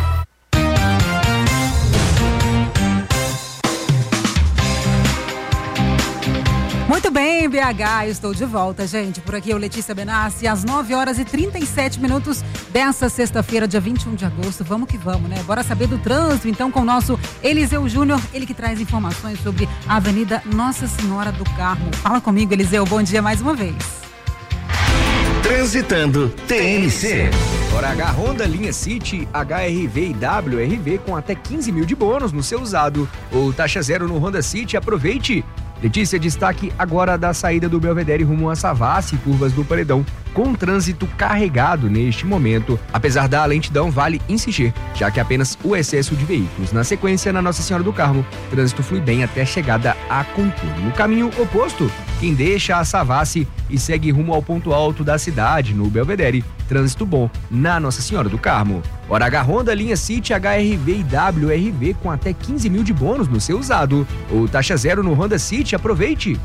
Muito bem, B H, eu estou de volta, gente. Por aqui eu, Letícia Benassi, às nove horas e trinta e sete minutos dessa sexta-feira, dia vinte e um de agosto. Vamos que vamos, né? Bora saber do trânsito, então, com o nosso Eliseu Júnior, ele que traz informações sobre a Avenida Nossa Senhora do Carmo. Fala comigo, Eliseu, bom dia mais uma vez. Transitando T N C. Hora H Honda, linha City, H R V e W R V com até quinze mil de bônus no seu usado. Ou taxa zero no Honda City, aproveite. Letícia, destaque agora da saída do Belvedere rumo a Savassi, curvas do Paredão, com trânsito carregado neste momento. Apesar da lentidão, vale insistir, já que apenas o excesso de veículos. Na sequência, na Nossa Senhora do Carmo, trânsito flui bem até a chegada a Contorno. No caminho oposto, quem deixa a Savassi e segue rumo ao ponto alto da cidade, no Belvedere, trânsito bom na Nossa Senhora do Carmo. Hora H Honda, linha City, H R V e W R V com até quinze mil de bônus no seu usado. Ou taxa zero no Honda City, aproveite.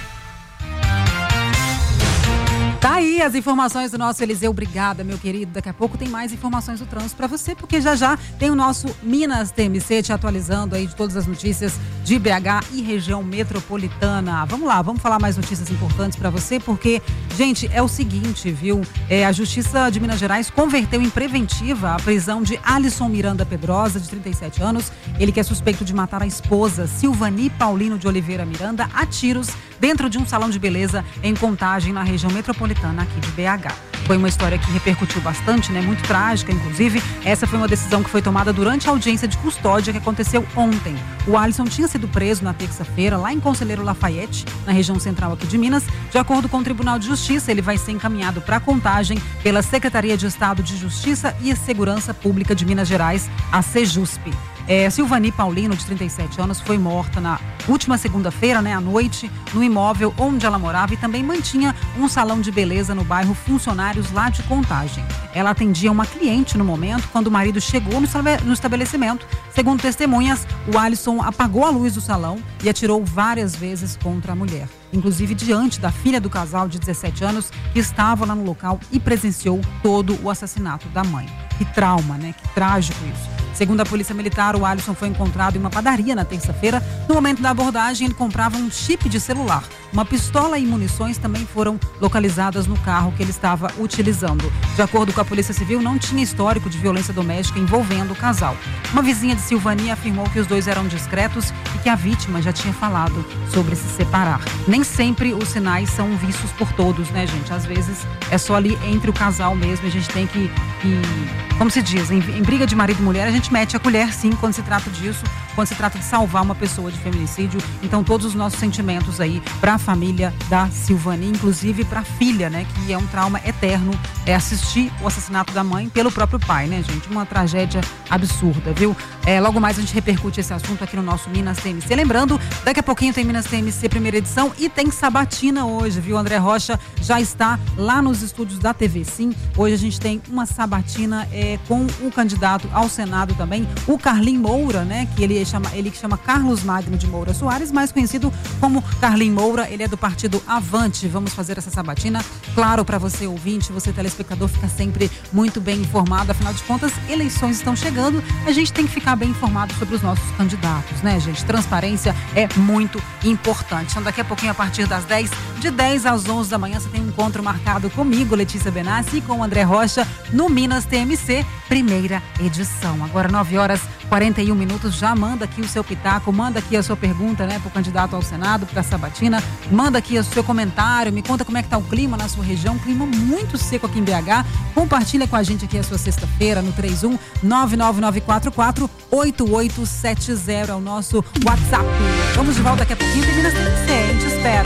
Tá aí as informações do nosso Eliseu. Obrigada, meu querido. Daqui a pouco tem mais informações do trânsito para você, porque já já tem o nosso Minas T M C te atualizando aí de todas as notícias de B H e região metropolitana. Vamos lá, vamos falar mais notícias importantes para você, porque, gente, é o seguinte, viu? É, a Justiça de Minas Gerais converteu em preventiva a prisão de Alisson Miranda Pedrosa, de trinta e sete anos. Ele que é suspeito de matar a esposa, Silvani Paulino de Oliveira Miranda, a tiros dentro de um salão de beleza em Contagem, na região metropolitana aqui de B H. Foi uma história que repercutiu bastante, né? Muito trágica, inclusive. Essa foi uma decisão que foi tomada durante a audiência de custódia que aconteceu ontem. O Alisson tinha sido preso na terça-feira, lá em Conselheiro Lafayette, na região central aqui de Minas. De acordo com o Tribunal de Justiça, ele vai ser encaminhado para Contagem pela Secretaria de Estado de Justiça e Segurança Pública de Minas Gerais, a Sejusp. É, Silvani Paulino, de trinta e sete anos, foi morta na última segunda-feira, né, à noite, no imóvel onde ela morava e também mantinha um salão de beleza no bairro Funcionários, lá de Contagem. Ela atendia uma cliente no momento, quando o marido chegou no estabelecimento. Segundo testemunhas, o Alisson apagou a luz do salão e atirou várias vezes contra a mulher, inclusive diante da filha do casal de dezessete anos, que estava lá no local e presenciou todo o assassinato da mãe. Que trauma, né? Que trágico isso. Segundo a Polícia Militar, o Alisson foi encontrado em uma padaria na terça-feira. No momento da abordagem, ele comprava um chip de celular. Uma pistola e munições também foram localizadas no carro que ele estava utilizando. De acordo com a Polícia Civil, não tinha histórico de violência doméstica envolvendo o casal. Uma vizinha de Silvani afirmou que os dois eram discretos e que a vítima já tinha falado sobre se separar. Nem sempre os sinais são vistos por todos, né, gente? Às vezes é só ali entre o casal mesmo. A gente tem que, que como se diz, em, em briga de marido e mulher, a gente mete a colher, sim, quando se trata disso, quando se trata de salvar uma pessoa de feminicídio. Então, todos os nossos sentimentos aí para a família da Silvani, inclusive para a filha, né, que é um trauma eterno, é assistir o assassinato da mãe pelo próprio pai, né, gente? Uma tragédia absurda, viu? É, logo mais a gente repercute esse assunto aqui no nosso Minas T M C. Lembrando, daqui a pouquinho tem Minas T M C primeira edição e tem sabatina hoje, viu? André Rocha já está lá nos estúdios da T V Sim. Hoje a gente tem uma sabatina é, com o candidato ao Senado também, o Carlim Moura, né? Que ele chama, ele que chama Carlos Magno de Moura Soares, mais conhecido como Carlim Moura. Ele é do partido Avante. Vamos fazer essa sabatina, claro, para você ouvinte, você telespectador, fica sempre muito bem informado. Afinal de contas, eleições estão chegando, a gente tem que ficar bem informado sobre os nossos candidatos, né, gente? Transparência é muito importante. Então, daqui a pouquinho, a partir das dez, de dez às onze da manhã, você tem um encontro marcado comigo, Letícia Benassi, e com o André Rocha, no Minas T M C, primeira edição. Agora, nove horas e quarenta e um minutos, já manda aqui o seu pitaco, manda aqui a sua pergunta, né, pro candidato ao Senado, pra sabatina, manda aqui o seu comentário, me conta como é que tá o clima na sua região, clima muito seco aqui em B H, compartilha com a gente aqui a sua sexta-feira no três um nove nove nove quatro quatro oito oito sete zero, é o nosso WhatsApp. Vamos de volta daqui a pouquinho, tem Minas T M C, a gente espera.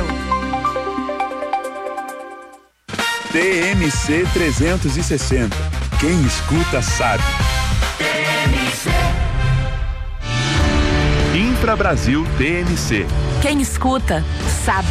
T M C trezentos e sessenta. Quem escuta sabe. Infra Brasil T M C. Quem escuta sabe.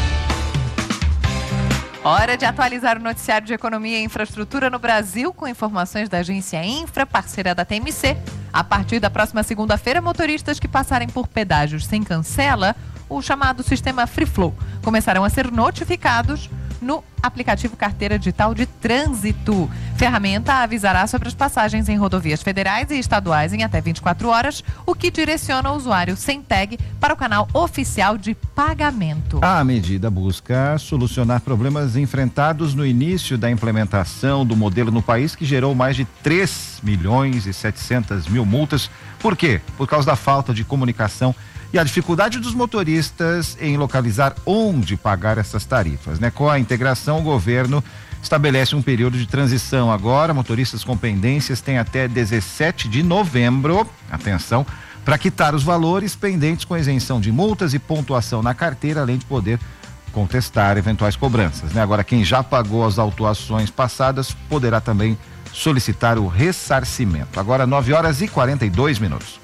Hora de atualizar o noticiário de economia e infraestrutura no Brasil com informações da agência Infra, parceira da T M C. A partir da próxima segunda-feira, motoristas que passarem por pedágios sem cancela, o chamado sistema Free Flow, começarão a ser notificados no aplicativo Carteira Digital de Trânsito. Ferramenta avisará sobre as passagens em rodovias federais e estaduais em até vinte e quatro horas, o que direciona o usuário sem tag para o canal oficial de pagamento. A medida busca solucionar problemas enfrentados no início da implementação do modelo no país, que gerou mais de três milhões e setecentas mil multas. Por quê? Por causa da falta de comunicação e a dificuldade dos motoristas em localizar onde pagar essas tarifas, né? Com a integração, o governo estabelece um período de transição agora. Motoristas com pendências têm até dezessete de novembro, atenção, para quitar os valores pendentes com isenção de multas e pontuação na carteira, além de poder contestar eventuais cobranças, né? Agora, quem já pagou as autuações passadas poderá também solicitar o ressarcimento. Agora, nove horas e quarenta e dois minutos.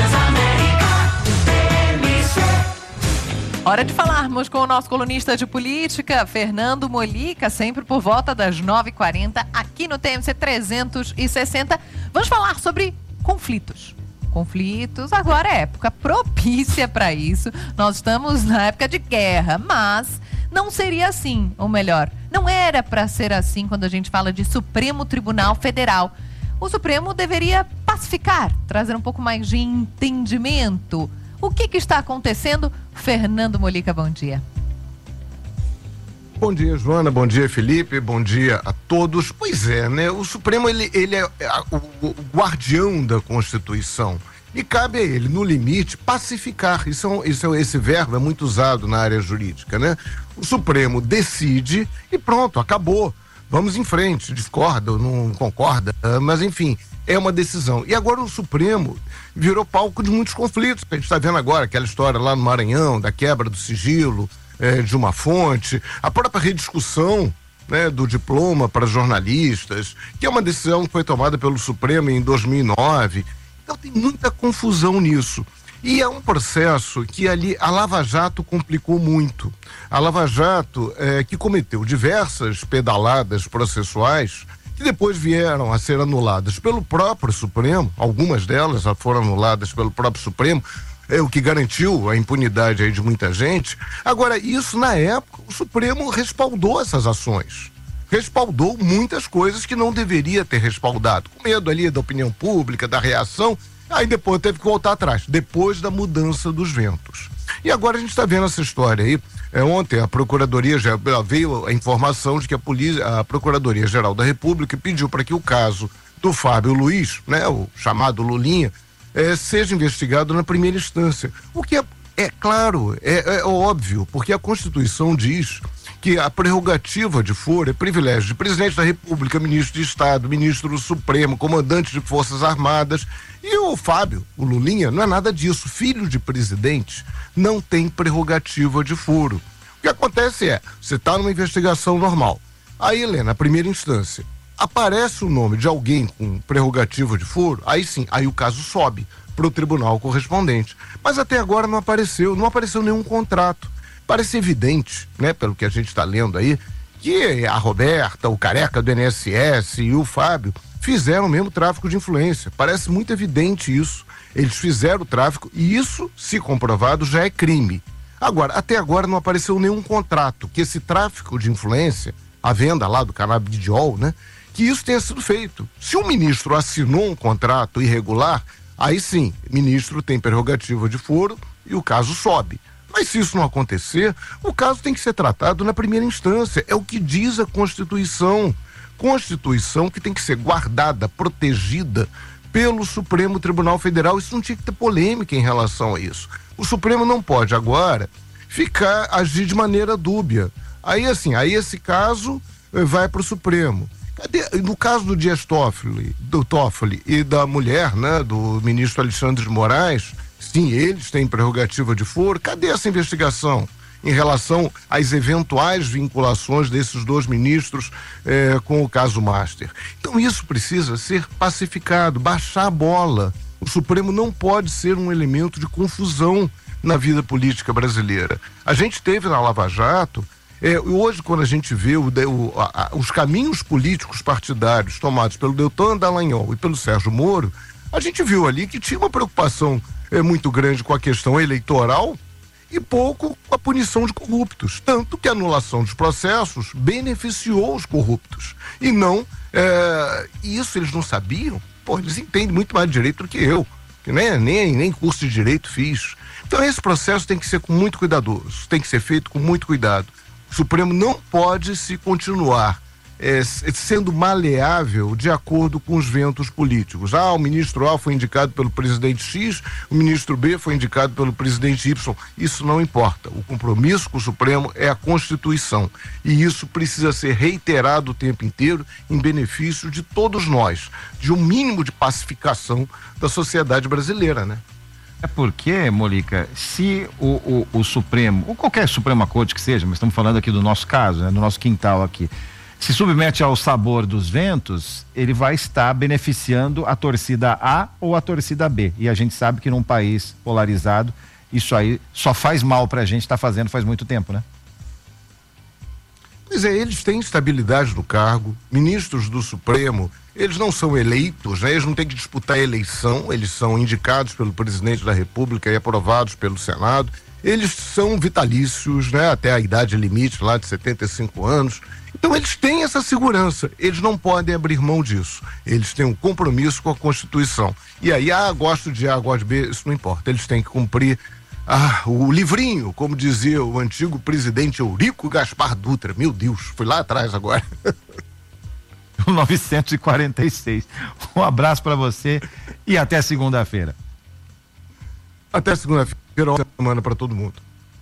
Hora de falarmos com o nosso colunista de política, Fernando Molica, sempre por volta das nove e quarenta, aqui no T M C trezentos e sessenta. Vamos falar sobre conflitos. Conflitos, agora é época propícia para isso. Nós estamos na época de guerra, mas não seria assim, ou melhor, não era para ser assim quando a gente fala de Supremo Tribunal Federal. O Supremo deveria pacificar, trazer um pouco mais de entendimento. O que, que está acontecendo? Fernando Molica, bom dia. Bom dia, Joana, bom dia, Felipe, bom dia a todos. Pois é, né? O Supremo, ele, ele é o, o guardião da Constituição e cabe a ele, no limite, pacificar. Isso, é um, isso é, esse verbo é muito usado na área jurídica, né? O Supremo decide e pronto, acabou. Vamos em frente, discorda ou não concorda, mas enfim, é uma decisão. E agora o Supremo virou palco de muitos conflitos. A gente está vendo agora aquela história lá no Maranhão, da quebra do sigilo É, de uma fonte, a própria rediscussão, né, do diploma para jornalistas, que é uma decisão que foi tomada pelo Supremo em dois mil e nove. Então tem muita confusão nisso. E é um processo que ali a Lava Jato complicou muito. A Lava Jato é, que cometeu diversas pedaladas processuais que depois vieram a ser anuladas pelo próprio Supremo, algumas delas já foram anuladas pelo próprio Supremo, é o que garantiu a impunidade aí de muita gente. Agora, isso na época, o Supremo respaldou essas ações. Respaldou muitas coisas que não deveria ter respaldado, com medo ali da opinião pública, da reação, aí depois teve que voltar atrás, depois da mudança dos ventos. E agora a gente está vendo essa história aí. É, ontem a Procuradoria, veio a informação de que a, polícia, a Procuradoria-Geral da República pediu para que o caso do Fábio Luiz, né, o chamado Lulinha, É, seja investigado na primeira instância. O que é, é claro, é, é óbvio, porque a Constituição diz que a prerrogativa de foro é privilégio de presidente da República, ministro de Estado, ministro do Supremo, comandante de Forças Armadas. E o Fábio, o Lulinha, não é nada disso. Filho de presidente não tem prerrogativa de foro. O que acontece é, você está numa investigação normal. Aí, Helena, na primeira instância, aparece o nome de alguém com prerrogativa de foro, aí sim, aí o caso sobe para o tribunal correspondente. Mas até agora não apareceu, não apareceu nenhum contrato. Parece evidente, né, pelo que a gente está lendo aí, que a Roberta, o Careca do I N S S e o Fábio fizeram mesmo tráfico de influência. Parece muito evidente isso. Eles fizeram o tráfico e isso, se comprovado, já é crime. Agora, até agora não apareceu nenhum contrato que esse tráfico de influência, a venda lá do canabidiol, né, que isso tenha sido feito. Se o ministro assinou um contrato irregular, aí sim, o ministro tem prerrogativa de foro e o caso sobe. Mas se isso não acontecer, o caso tem que ser tratado na primeira instância. É o que diz a Constituição. Constituição que tem que ser guardada, protegida pelo Supremo Tribunal Federal. Isso não tinha que ter polêmica em relação a isso. O Supremo não pode agora ficar, agir de maneira dúbia. Aí assim, aí esse caso vai para o Supremo. Cadê? No caso do Dias Toffoli, do Toffoli e da mulher, né, do ministro Alexandre de Moraes, sim, eles têm prerrogativa de foro. Cadê essa investigação em relação às eventuais vinculações desses dois ministros eh, com o caso Master? Então isso precisa ser pacificado, baixar a bola. O Supremo não pode ser um elemento de confusão na vida política brasileira. A gente teve na Lava Jato. É, hoje, quando a gente vê o, o, a, a, os caminhos políticos partidários tomados pelo Deltan Dallagnol e pelo Sérgio Moro, a gente viu ali que tinha uma preocupação é, muito grande com a questão eleitoral e pouco com a punição de corruptos. Tanto que a anulação dos processos beneficiou os corruptos. E não, é, isso eles não sabiam? Pô, eles entendem muito mais de direito do que eu, que nem, nem, nem curso de direito fiz. Então esse processo tem que ser com muito cuidadoso, tem que ser feito com muito cuidado. O Supremo não pode se continuar é, sendo maleável de acordo com os ventos políticos. Ah, o ministro A foi indicado pelo presidente X, o ministro B foi indicado pelo presidente Y. Isso não importa. O compromisso com o Supremo é a Constituição. E isso precisa ser reiterado o tempo inteiro em benefício de todos nós, de um mínimo de pacificação da sociedade brasileira, né? É porque, Molica, se o, o, o Supremo, ou qualquer Suprema Corte que seja, mas estamos falando aqui do nosso caso, né, do nosso quintal aqui, se submete ao sabor dos ventos, ele vai estar beneficiando a torcida A ou a torcida B. E a gente sabe que num país polarizado, isso aí só faz mal pra gente, tá fazendo faz muito tempo, né? Pois é, eles têm estabilidade no cargo, ministros do Supremo, eles não são eleitos, né? Eles não têm que disputar a eleição, eles são indicados pelo presidente da República e aprovados pelo Senado. Eles são vitalícios, né? Até a idade limite lá de setenta e cinco anos. Então eles têm essa segurança, eles não podem abrir mão disso. Eles têm um compromisso com a Constituição. E aí, ah, gosto de A, gosto de B, isso não importa. Eles têm que cumprir ah, o livrinho, como dizia o antigo presidente Eurico Gaspar Dutra. Meu Deus, fui lá atrás agora. novecentos e quarenta e seis. Um abraço para você e até segunda-feira. Até segunda-feira, uma semana para todo mundo.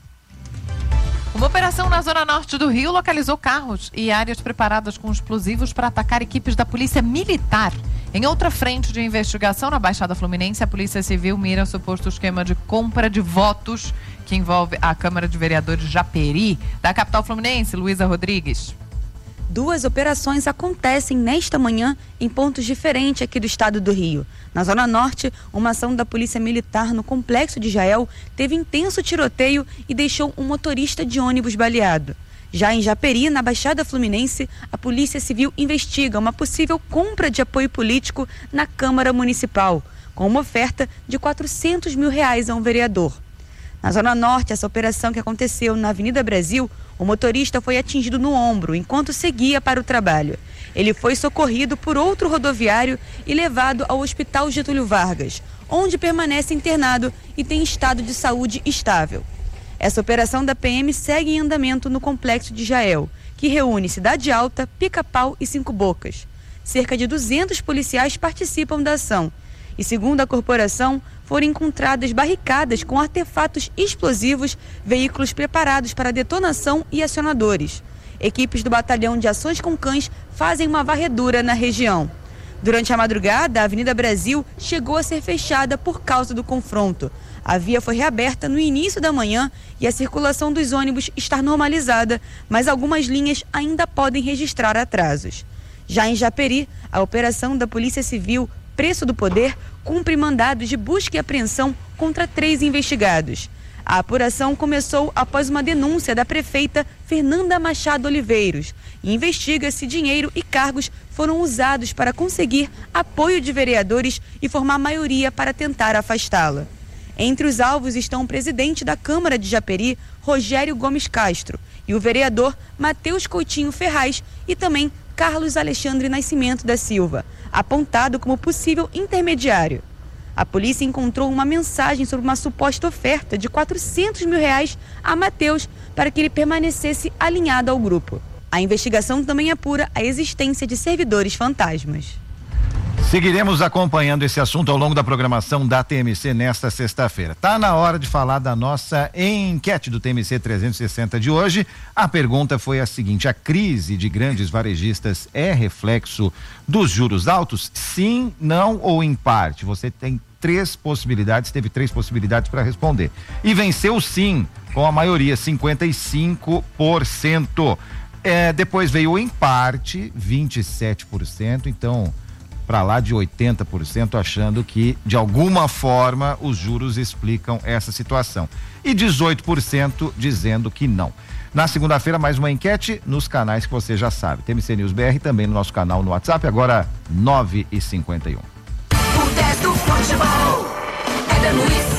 Uma operação na zona norte do Rio localizou carros e áreas preparadas com explosivos para atacar equipes da Polícia Militar. Em outra frente de investigação, na Baixada Fluminense, a Polícia Civil mira suposto esquema de compra de votos que envolve a Câmara de Vereadores Japeri, da capital fluminense, Luísa Rodrigues. Duas operações acontecem nesta manhã em pontos diferentes aqui do estado do Rio. Na Zona Norte, uma ação da Polícia Militar no Complexo de Jael teve intenso tiroteio e deixou um motorista de ônibus baleado. Já em Japeri, na Baixada Fluminense, a Polícia Civil investiga uma possível compra de apoio político na Câmara Municipal, com uma oferta de quatrocentos mil reais a um vereador. Na Zona Norte, essa operação que aconteceu na Avenida Brasil, o motorista foi atingido no ombro enquanto seguia para o trabalho. Ele foi socorrido por outro rodoviário e levado ao Hospital Getúlio Vargas, onde permanece internado e tem estado de saúde estável. Essa operação da P M segue em andamento no Complexo de Jael, que reúne Cidade Alta, Pica-Pau e Cinco Bocas. Cerca de duzentos policiais participam da ação e, segundo a corporação, foram encontradas barricadas com artefatos explosivos, veículos preparados para detonação e acionadores. Equipes do Batalhão de Ações com Cães fazem uma varredura na região. Durante a madrugada, a Avenida Brasil chegou a ser fechada por causa do confronto. A via foi reaberta no início da manhã e a circulação dos ônibus está normalizada, mas algumas linhas ainda podem registrar atrasos. Já em Japeri, a operação da Polícia Civil Preço do Poder cumpre mandados de busca e apreensão contra três investigados. A apuração começou após uma denúncia da prefeita Fernanda Machado Oliveiros e investiga se dinheiro e cargos foram usados para conseguir apoio de vereadores e formar maioria para tentar afastá-la. Entre os alvos estão o presidente da Câmara de Japeri, Rogério Gomes Castro, e o vereador Matheus Coutinho Ferraz e também Carlos Alexandre Nascimento da Silva, apontado como possível intermediário. A polícia encontrou uma mensagem sobre uma suposta oferta de quatrocentos mil reais a Matheus para que ele permanecesse alinhado ao grupo. A investigação também apura a existência de servidores fantasmas. Seguiremos acompanhando esse assunto ao longo da programação da T M C nesta sexta-feira. Tá na hora de falar da nossa enquete do T M C trezentos e sessenta de hoje. A pergunta foi a seguinte: a crise de grandes varejistas é reflexo dos juros altos? Sim, não ou em parte? Você tem três possibilidades, teve três possibilidades para responder. E venceu sim, com a maioria, cinquenta e cinco por cento. É, depois veio em parte, vinte e sete por cento, então para lá de oitenta por cento achando que de alguma forma os juros explicam essa situação e dezoito por cento dizendo que não. Na segunda-feira mais uma enquete nos canais que você já sabe, T M C News B R, também no nosso canal no WhatsApp, agora nove e cinquenta e um. O dez do futebol, Éder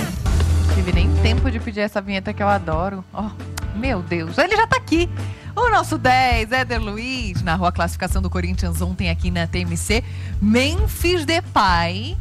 Luiz. Tive nem tempo de pedir essa vinheta que eu adoro. Oh, meu Deus, ele já tá aqui. O nosso dez, Éder Luiz, narrou a classificação do Corinthians ontem aqui na T M C. Memphis Depay,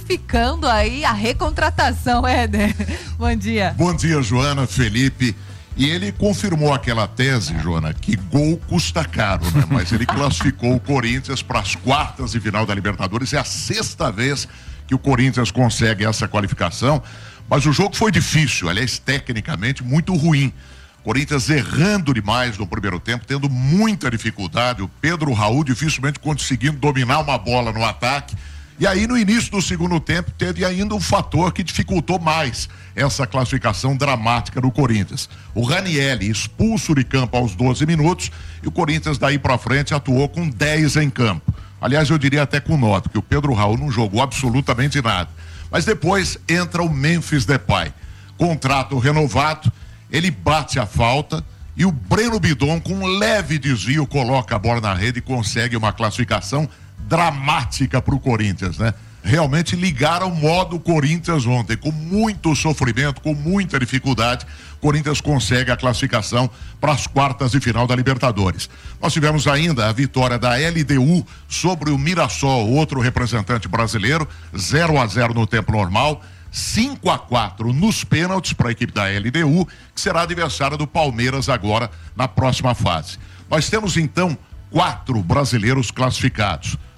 justificando aí a recontratação, Éder. Bom dia. Bom dia, Joana, Felipe. E ele confirmou aquela tese, Joana, que gol custa caro, né? Mas ele classificou o Corinthians para as quartas de final da Libertadores. É a sexta vez que o Corinthians consegue essa qualificação. Mas o jogo foi difícil, aliás, tecnicamente muito ruim. Corinthians errando demais no primeiro tempo, tendo muita dificuldade. O Pedro Raul dificilmente conseguindo dominar uma bola no ataque. E aí, no início do segundo tempo, teve ainda um fator que dificultou mais essa classificação dramática do Corinthians. O Ranieri expulso de campo aos doze minutos e o Corinthians daí para frente atuou com dez em campo. Aliás, eu diria até com nove, que o Pedro Raul não jogou absolutamente nada. Mas depois entra o Memphis Depay. Contrato renovado, ele bate a falta e o Breno Bidon, com um leve desvio, coloca a bola na rede e consegue uma classificação dramática para o Corinthians, né? Realmente ligaram o modo Corinthians ontem, com muito sofrimento, com muita dificuldade. Corinthians consegue a classificação para as quartas de final da Libertadores. Nós tivemos ainda a vitória da L D U sobre o Mirassol, outro representante brasileiro, zero a zero no tempo normal, cinco a quatro nos pênaltis para a equipe da L D U, que será adversária do Palmeiras agora na próxima fase. Nós temos então quatro brasileiros classificados.